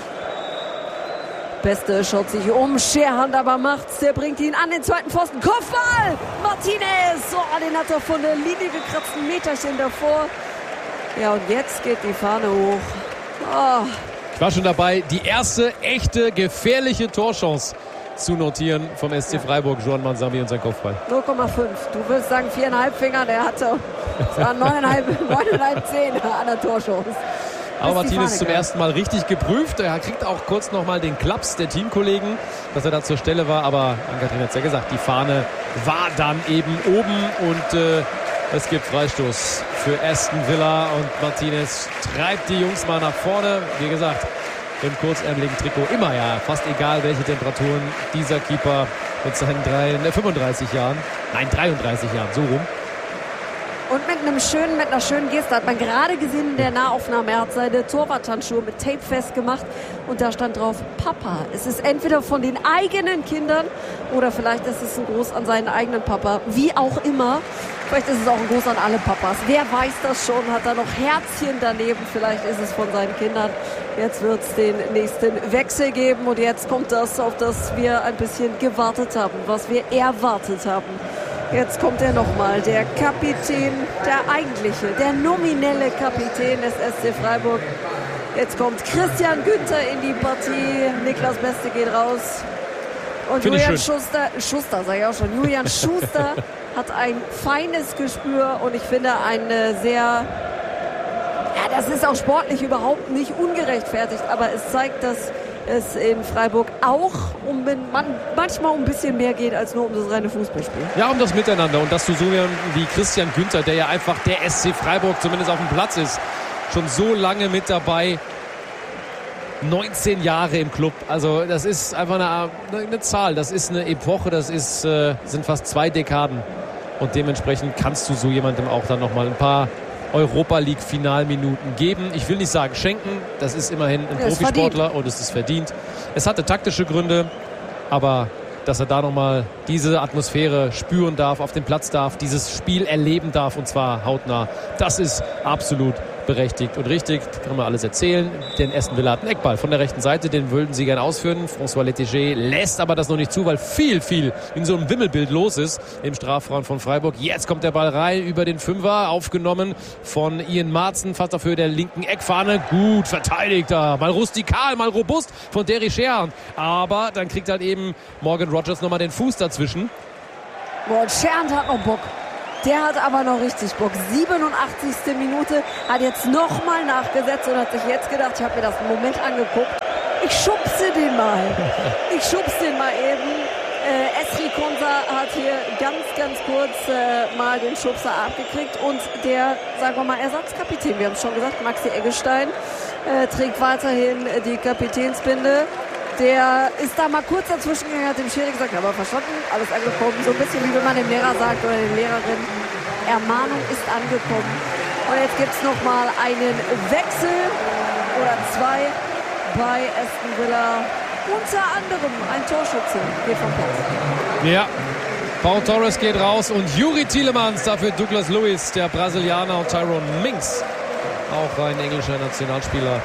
Beste schaut sich um, Scherhand aber macht's, der bringt ihn an den zweiten Pfosten. Kopfball! Martinez! Den hat er von der Linie gekratzt, ein Meterchen davor. Ja, und jetzt geht die Fahne hoch. Ich war schon dabei, die erste echte, gefährliche Torchance zu notieren vom SC Freiburg. Juan Manzambi und sein Kopfball. 0,5. Du würdest sagen 4,5 Finger, der hatte 9,5 Zähne an der Torchance. Aber Martinez zum ersten Mal richtig geprüft. Er kriegt auch kurz nochmal den Klaps der Teamkollegen, dass er da zur Stelle war. Aber Ann-Kathrin hat es ja gesagt, die Fahne war dann eben oben und es gibt Freistoß für Aston Villa und Martinez treibt die Jungs mal nach vorne. Wie gesagt, im kurzärmeligen Trikot immer fast egal, welche Temperaturen dieser Keeper mit seinen 33 Jahren, 33 Jahren, so rum. Und mit einer schönen Geste hat man gerade gesehen in der Nahaufnahme, er hat seine Torwarthandschuhe mit Tape festgemacht und da stand drauf Papa. Es ist entweder von den eigenen Kindern oder vielleicht ist es ein Gruß an seinen eigenen Papa. Wie auch immer, vielleicht ist es auch ein Gruß an alle Papas. Wer weiß das schon, hat da noch Herzchen daneben, vielleicht ist es von seinen Kindern. Jetzt wird es den nächsten Wechsel geben und jetzt kommt das, auf das wir ein bisschen gewartet haben, was wir erwartet haben. Jetzt kommt er nochmal, der Kapitän, der eigentliche, der nominelle Kapitän des SC Freiburg. Jetzt kommt Christian Günther in die Partie, Niklas Beste geht raus. Und Julian Schuster sage ich auch schon, Julian Schuster hat ein feines Gespür und ich finde eine sehr, das ist auch sportlich überhaupt nicht ungerechtfertigt, aber es zeigt, dass es in Freiburg auch manchmal um ein bisschen mehr geht als nur um das reine Fußballspiel. Ja, um das Miteinander und dass du so wie Christian Günther, der ja einfach der SC Freiburg zumindest auf dem Platz ist, schon so lange mit dabei, 19 Jahre im Club, also das ist einfach eine Zahl, das ist eine Epoche, das sind fast 2 Dekaden und dementsprechend kannst du so jemandem auch dann nochmal ein paar Europa-League-Finalminuten geben. Ich will nicht sagen schenken, das ist immerhin ein Profisportler und es ist verdient. Es hatte taktische Gründe, Aber dass er da nochmal diese Atmosphäre spüren darf, auf dem Platz darf, dieses Spiel erleben darf, und zwar hautnah, das ist absolut berechtigt und richtig. Kann man alles erzählen. Denn Aston Villa hat einen Eckball von der rechten Seite, den würden sie gerne ausführen. François Lettiger lässt aber das noch nicht zu, weil viel in so einem Wimmelbild los ist im Strafraum von Freiburg. Jetzt kommt der Ball rein über den Fünfer, aufgenommen von Ian Maatsen, fast auf Höhe der linken Eckfahne. Gut verteidigt da, mal rustikal, mal robust von Derry Scherhan. Aber dann kriegt halt eben Morgan Rogers nochmal den Fuß dazwischen. Boah, und Scherhan hat noch Bock. Der hat aber noch richtig Bock. 87. Minute, hat jetzt nochmal nachgesetzt und hat sich jetzt gedacht, ich habe mir das einen Moment angeguckt, ich schubse den mal. Ich schubse den mal eben. Ezri Konsa hat hier ganz kurz mal den Schubser abgekriegt und der, sagen wir mal, Ersatzkapitän, wir haben es schon gesagt, Maxi Eggestein, trägt weiterhin die Kapitänsbinde. Der ist da mal kurz dazwischen gegangen, hat dem Schiri gesagt, aber verstanden, alles angekommen. So ein bisschen wie wenn man dem Lehrer sagt oder der Lehrerin, Ermahnung ist angekommen. Und jetzt gibt es nochmal einen Wechsel oder zwei bei Aston Villa. Unter anderem ein Torschütze geht vom Platz. Ja, Pau Torres geht raus und Youri Tielemans, dafür Douglas Luiz, der Brasilianer, und Tyrone Mings, auch ein englischer Nationalspieler,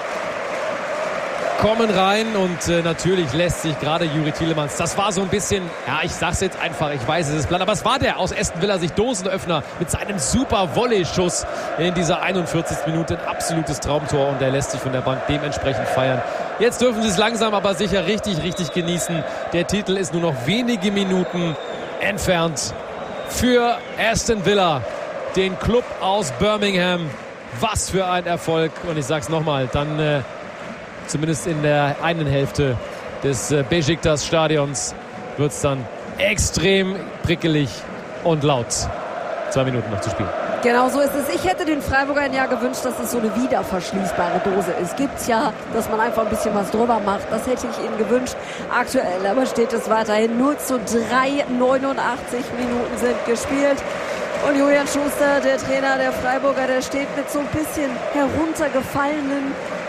kommen rein. Und natürlich lässt sich gerade Youri Tielemans, das war so ein bisschen, ja, ich sag's jetzt einfach, ich weiß, es ist platt, aber es war der aus Aston Villa, sich Dosenöffner mit seinem super Volley-Schuss in dieser 41. Minute, ein absolutes Traumtor, und er lässt sich von der Bank dementsprechend feiern. Jetzt dürfen sie es langsam aber sicher richtig genießen. Der Titel ist nur noch wenige Minuten entfernt für Aston Villa, den Club aus Birmingham. Was für ein Erfolg, und ich sag's nochmal, dann zumindest in der einen Hälfte des Beşiktaş-Stadions wird es dann extrem prickelig und laut. 2 Minuten noch zu spielen. Genau so ist es. Ich hätte den Freiburgern ja gewünscht, dass es so eine wiederverschließbare Dose ist. Gibt's ja, dass man einfach ein bisschen was drüber macht. Das hätte ich ihnen gewünscht. Aktuell aber steht es weiterhin 0:3. 89 Minuten sind gespielt. Und Julian Schuster, der Trainer der Freiburger, der steht mit so ein bisschen heruntergefallenen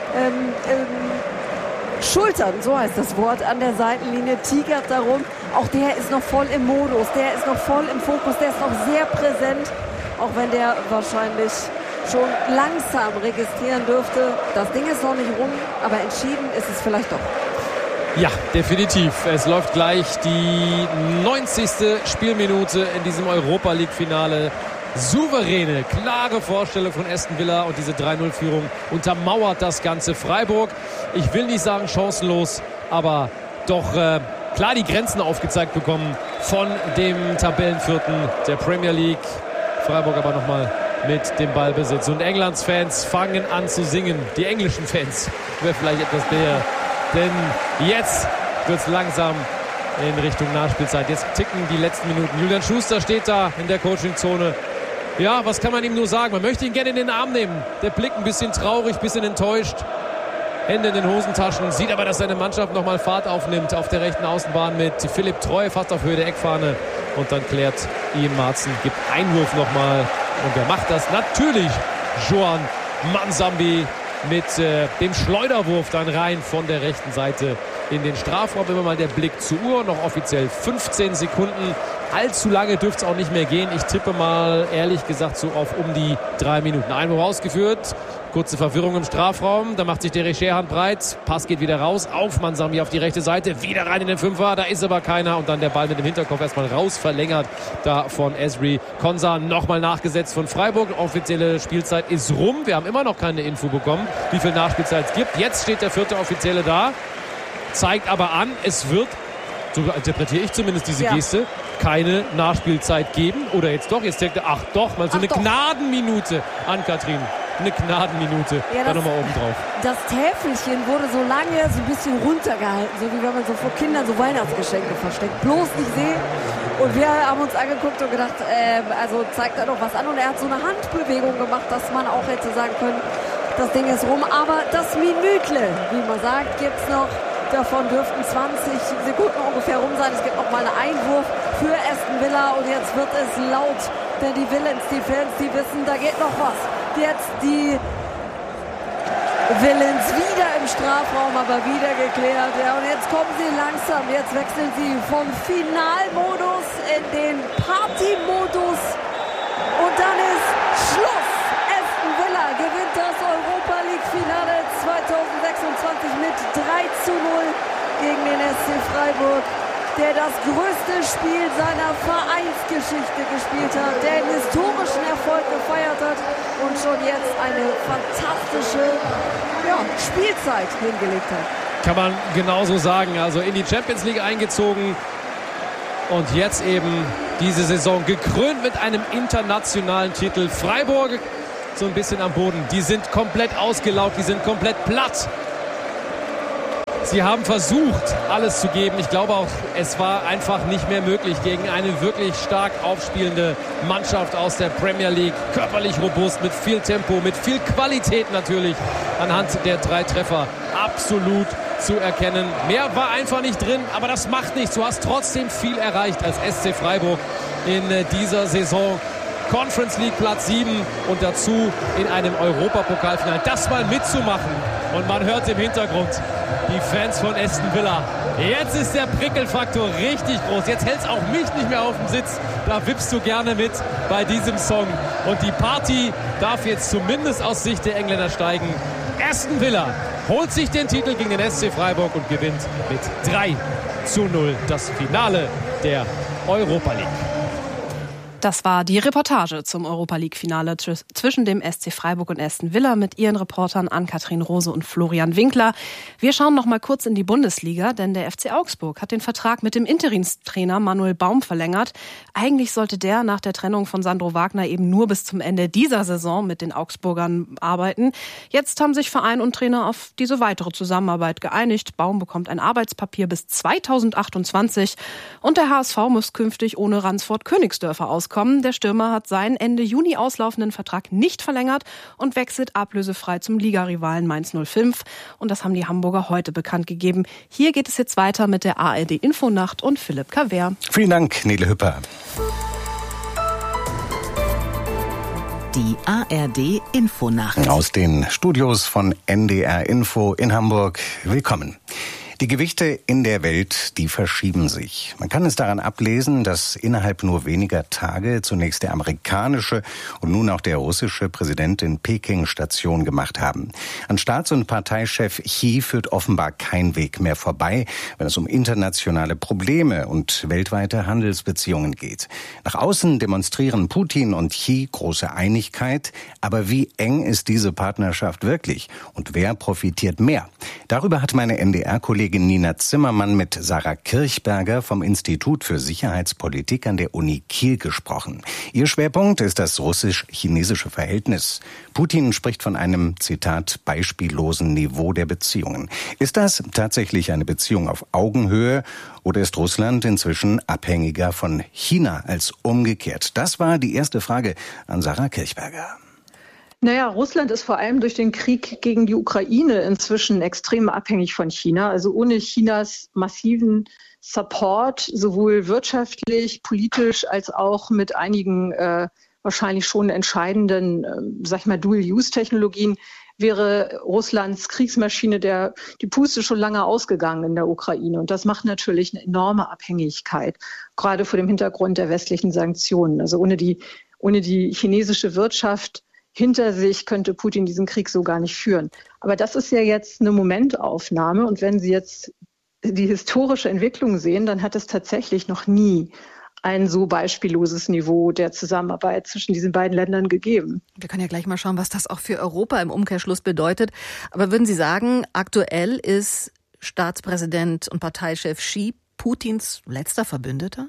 Schultern, so heißt das Wort, an der Seitenlinie, tigert darum. Auch der ist noch voll im Modus, der ist noch voll im Fokus, der ist noch sehr präsent, auch wenn der wahrscheinlich schon langsam registrieren dürfte. Das Ding ist noch nicht rum, aber entschieden ist es vielleicht doch. Ja, definitiv. Es läuft gleich die 90. Spielminute in diesem Europa-League-Finale. Souveräne, klare Vorstellung von Aston Villa, und diese 3-0-Führung untermauert das Ganze. Freiburg, ich will nicht sagen chancenlos, aber doch klar die Grenzen aufgezeigt bekommen von dem Tabellenvierten der Premier League. Freiburg aber nochmal mit dem Ballbesitz. Und Englands Fans fangen an zu singen. Die englischen Fans wäre vielleicht etwas näher. Denn jetzt wird es langsam in Richtung Nachspielzeit. Jetzt ticken die letzten Minuten. Julian Schuster steht da in der Coachingzone. Ja, was kann man ihm nur sagen? Man möchte ihn gerne in den Arm nehmen. Der Blick ein bisschen traurig, ein bisschen enttäuscht. Hände in den Hosentaschen. Sieht aber, dass seine Mannschaft nochmal Fahrt aufnimmt auf der rechten Außenbahn mit Philipp Treu, fast auf Höhe der Eckfahne. Und dann klärt Ian Maatsen, gibt Einwurf nochmal. Und wer macht das? Natürlich Joan Manzambi mit dem Schleuderwurf dann rein von der rechten Seite in den Strafraum. Immer mal der Blick zur Uhr, noch offiziell 15 Sekunden. Allzu lange dürfte es auch nicht mehr gehen. Ich tippe mal, ehrlich gesagt, so auf um die 3 Minuten. Einwurf ausgeführt. Kurze Verwirrung im Strafraum. Da macht sich Derry Scherhan breit. Pass geht wieder raus. Auf Manzambi auf die rechte Seite. Wieder rein in den Fünfer. Da ist aber keiner. Und dann der Ball mit dem Hinterkopf erstmal raus. Verlängert da von Ezri Konsa. Nochmal nachgesetzt von Freiburg. Offizielle Spielzeit ist rum. Wir haben immer noch keine Info bekommen, wie viel Nachspielzeit es gibt. Jetzt steht der 4. Offizielle da. Zeigt aber an, es wird, so interpretiere ich zumindest diese Geste, keine Nachspielzeit geben. Oder jetzt doch, jetzt denkt er, ach doch, mal so eine Gnadenminute an Kathrin. Eine Gnadenminute, da nochmal oben drauf. Das Täfelchen wurde so lange so ein bisschen runtergehalten, so wie wenn man so vor Kindern so Weihnachtsgeschenke versteckt. Bloß nicht sehen. Und wir haben uns angeguckt und gedacht, also zeigt er doch was an. Und er hat so eine Handbewegung gemacht, dass man auch hätte sagen können, das Ding ist rum. Aber das Minütle, wie man sagt, gibt es noch. Davon dürften 20 Sekunden ungefähr rum sein. Es gibt noch mal einen Einwurf für Aston Villa. Und jetzt wird es laut, denn die Villains, die Fans, die wissen, da geht noch was. Jetzt die Willens wieder im Strafraum, aber wieder geklärt. Ja, und jetzt kommen sie langsam. Jetzt wechseln sie vom Finalmodus in den Partymodus. Und dann ist Schluss. Aston Villa gewinnt das Europa League Finale 2026 mit 3:0 gegen den SC Freiburg, der das größte Spiel seiner Vereinsgeschichte gespielt hat, der einen historischen Erfolg gefeiert hat und schon jetzt eine fantastische Spielzeit hingelegt hat. Kann man genauso sagen. Also in die Champions League eingezogen und jetzt eben diese Saison gekrönt mit einem internationalen Titel. Freiburg so ein bisschen am Boden. Die sind komplett ausgelaugt, die sind komplett platt. Sie haben versucht, alles zu geben. Ich glaube auch, es war einfach nicht mehr möglich gegen eine wirklich stark aufspielende Mannschaft aus der Premier League. Körperlich robust, mit viel Tempo, mit viel Qualität natürlich. Anhand der 3 Treffer absolut zu erkennen. Mehr war einfach nicht drin, aber das macht nichts. Du hast trotzdem viel erreicht als SC Freiburg in dieser Saison. Conference League Platz 7 und dazu in einem Europapokalfinale. Das mal mitzumachen. Und man hört im Hintergrund die Fans von Aston Villa. Jetzt ist der Prickelfaktor richtig groß. Jetzt hält es auch mich nicht mehr auf dem Sitz. Da wippst du gerne mit bei diesem Song. Und die Party darf jetzt zumindest aus Sicht der Engländer steigen. Aston Villa holt sich den Titel gegen den SC Freiburg und gewinnt mit 3:0 das Finale der Europa League. Das war die Reportage zum Europa-League-Finale zwischen dem SC Freiburg und Aston Villa mit ihren Reportern Ann-Kathrin Rose und Florian Winkler. Wir schauen noch mal kurz in die Bundesliga, denn der FC Augsburg hat den Vertrag mit dem Interimstrainer Manuel Baum verlängert. Eigentlich sollte der nach der Trennung von Sandro Wagner eben nur bis zum Ende dieser Saison mit den Augsburgern arbeiten. Jetzt haben sich Verein und Trainer auf diese weitere Zusammenarbeit geeinigt. Baum bekommt ein Arbeitspapier bis 2028 und der HSV muss künftig ohne Ransford-Königsdörfer auskommen. Der Stürmer hat seinen Ende Juni auslaufenden Vertrag nicht verlängert und wechselt ablösefrei zum Ligarivalen Mainz 05. Und das haben die Hamburger heute bekannt gegeben. Hier geht es jetzt weiter mit der ARD Infonacht und Philipp Cavert. Vielen Dank, Nele Hüpper. Die ARD Infonacht. Aus den Studios von NDR Info in Hamburg. Willkommen. Die Gewichte in der Welt, die verschieben sich. Man kann es daran ablesen, dass innerhalb nur weniger Tage zunächst der amerikanische und nun auch der russische Präsident in Peking Station gemacht haben. An Staats- und Parteichef Xi führt offenbar kein Weg mehr vorbei, wenn es um internationale Probleme und weltweite Handelsbeziehungen geht. Nach außen demonstrieren Putin und Xi große Einigkeit, aber wie eng ist diese Partnerschaft wirklich und wer profitiert mehr? Darüber hat meine NDR-Kollegin Nina Zimmermann mit Sarah Kirchberger vom Institut für Sicherheitspolitik an der Uni Kiel gesprochen. Ihr Schwerpunkt ist das russisch-chinesische Verhältnis. Putin spricht von einem, Zitat, beispiellosen Niveau der Beziehungen. Ist das tatsächlich eine Beziehung auf Augenhöhe oder ist Russland inzwischen abhängiger von China als umgekehrt? Das war die erste Frage an Sarah Kirchberger. Naja, Russland ist vor allem durch den Krieg gegen die Ukraine inzwischen extrem abhängig von China. Also ohne Chinas massiven Support, sowohl wirtschaftlich, politisch als auch mit einigen wahrscheinlich schon entscheidenden, Dual-Use-Technologien, wäre Russlands Kriegsmaschine die Puste schon lange ausgegangen in der Ukraine. Und das macht natürlich eine enorme Abhängigkeit, gerade vor dem Hintergrund der westlichen Sanktionen. Also ohne die chinesische Wirtschaft hinter sich könnte Putin diesen Krieg so gar nicht führen. Aber das ist ja jetzt eine Momentaufnahme. Und wenn Sie jetzt die historische Entwicklung sehen, dann hat es tatsächlich noch nie ein so beispielloses Niveau der Zusammenarbeit zwischen diesen beiden Ländern gegeben. Wir können ja gleich mal schauen, was das auch für Europa im Umkehrschluss bedeutet. Aber würden Sie sagen, aktuell ist Staatspräsident und Parteichef Xi Putins letzter Verbündeter?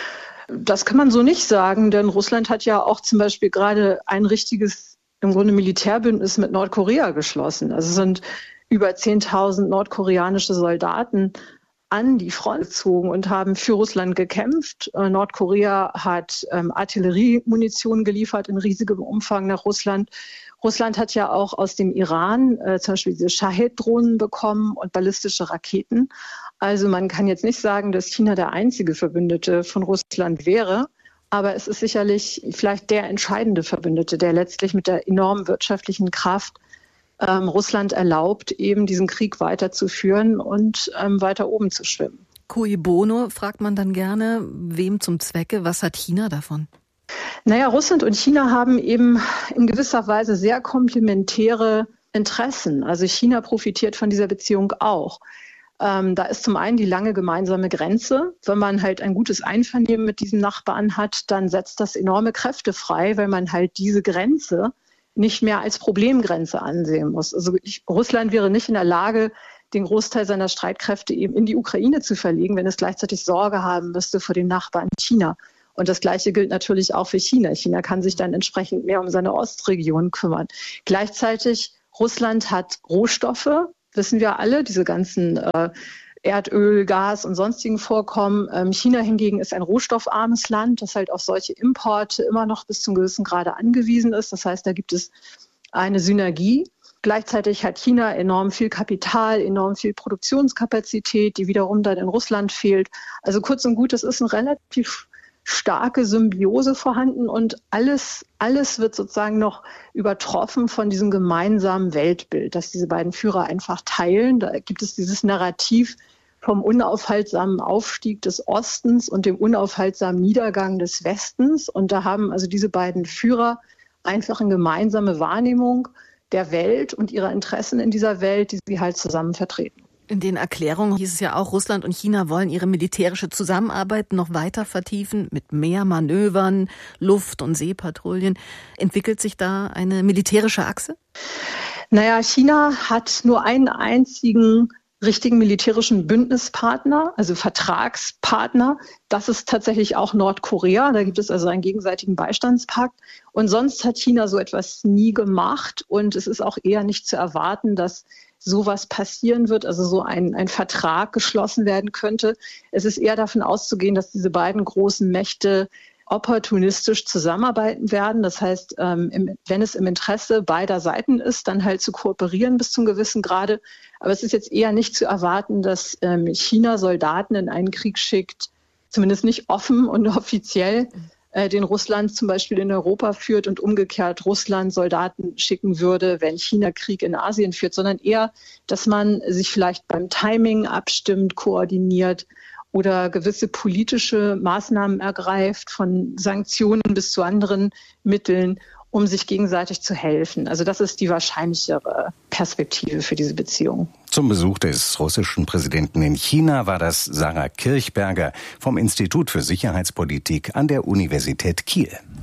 Das kann man so nicht sagen, denn Russland hat ja auch zum Beispiel gerade ein richtiges, im Grunde Militärbündnis mit Nordkorea geschlossen. Also es sind über 10.000 nordkoreanische Soldaten an die Front gezogen und haben für Russland gekämpft. Nordkorea hat Artilleriemunition geliefert in riesigem Umfang nach Russland. Russland hat ja auch aus dem Iran zum Beispiel diese Shahed-Drohnen bekommen und ballistische Raketen. Also man kann jetzt nicht sagen, dass China der einzige Verbündete von Russland wäre. Aber es ist sicherlich vielleicht der entscheidende Verbündete, der letztlich mit der enormen wirtschaftlichen Kraft Russland erlaubt, eben diesen Krieg weiterzuführen und weiter oben zu schwimmen. Cui bono, fragt man dann gerne. Wem zum Zwecke? Was hat China davon? Naja, Russland und China haben eben in gewisser Weise sehr komplementäre Interessen. Also China profitiert von dieser Beziehung auch. Da ist zum einen die lange gemeinsame Grenze. Wenn man halt ein gutes Einvernehmen mit diesem Nachbarn hat, dann setzt das enorme Kräfte frei, weil man halt diese Grenze nicht mehr als Problemgrenze ansehen muss. Also Russland wäre nicht in der Lage, den Großteil seiner Streitkräfte eben in die Ukraine zu verlegen, wenn es gleichzeitig Sorge haben müsste vor dem Nachbarn China. Und das Gleiche gilt natürlich auch für China. China kann sich dann entsprechend mehr um seine Ostregion kümmern. Gleichzeitig, Russland hat Rohstoffe, wissen wir alle, diese ganzen Erdöl, Gas und sonstigen Vorkommen. China hingegen ist ein rohstoffarmes Land, das halt auf solche Importe immer noch bis zum gewissen Grade angewiesen ist. Das heißt, da gibt es eine Synergie. Gleichzeitig hat China enorm viel Kapital, enorm viel Produktionskapazität, die wiederum dann in Russland fehlt. Also kurz und gut, es ist eine relativ starke Symbiose vorhanden und alles wird sozusagen noch übertroffen von diesem gemeinsamen Weltbild, das diese beiden Führer einfach teilen. Da gibt es dieses Narrativ vom unaufhaltsamen Aufstieg des Ostens und dem unaufhaltsamen Niedergang des Westens. Und da haben also diese beiden Führer einfach eine gemeinsame Wahrnehmung der Welt und ihrer Interessen in dieser Welt, die sie halt zusammen vertreten. In den Erklärungen hieß es ja auch, Russland und China wollen ihre militärische Zusammenarbeit noch weiter vertiefen mit mehr Manövern, Luft- und Seepatrouillen. Entwickelt sich da eine militärische Achse? Naja, China hat nur einen einzigen richtigen militärischen Bündnispartner, also Vertragspartner. Das ist tatsächlich auch Nordkorea. Da gibt es also einen gegenseitigen Beistandspakt. Und sonst hat China so etwas nie gemacht. Und es ist auch eher nicht zu erwarten, dass sowas passieren wird, also so ein Vertrag geschlossen werden könnte. Es ist eher davon auszugehen, dass diese beiden großen Mächte opportunistisch zusammenarbeiten werden. Das heißt, wenn es im Interesse beider Seiten ist, dann halt zu kooperieren bis zum gewissen Grade. Aber es ist jetzt eher nicht zu erwarten, dass China Soldaten in einen Krieg schickt, zumindest nicht offen und offiziell, den Russland zum Beispiel in Europa führt und umgekehrt Russland Soldaten schicken würde, wenn China Krieg in Asien führt, sondern eher, dass man sich vielleicht beim Timing abstimmt, koordiniert oder gewisse politische Maßnahmen ergreift, von Sanktionen bis zu anderen Mitteln, um sich gegenseitig zu helfen. Also das ist die wahrscheinlichere Perspektive für diese Beziehung. Zum Besuch des russischen Präsidenten in China war das Sarah Kirchberger vom Institut für Sicherheitspolitik an der Universität Kiel.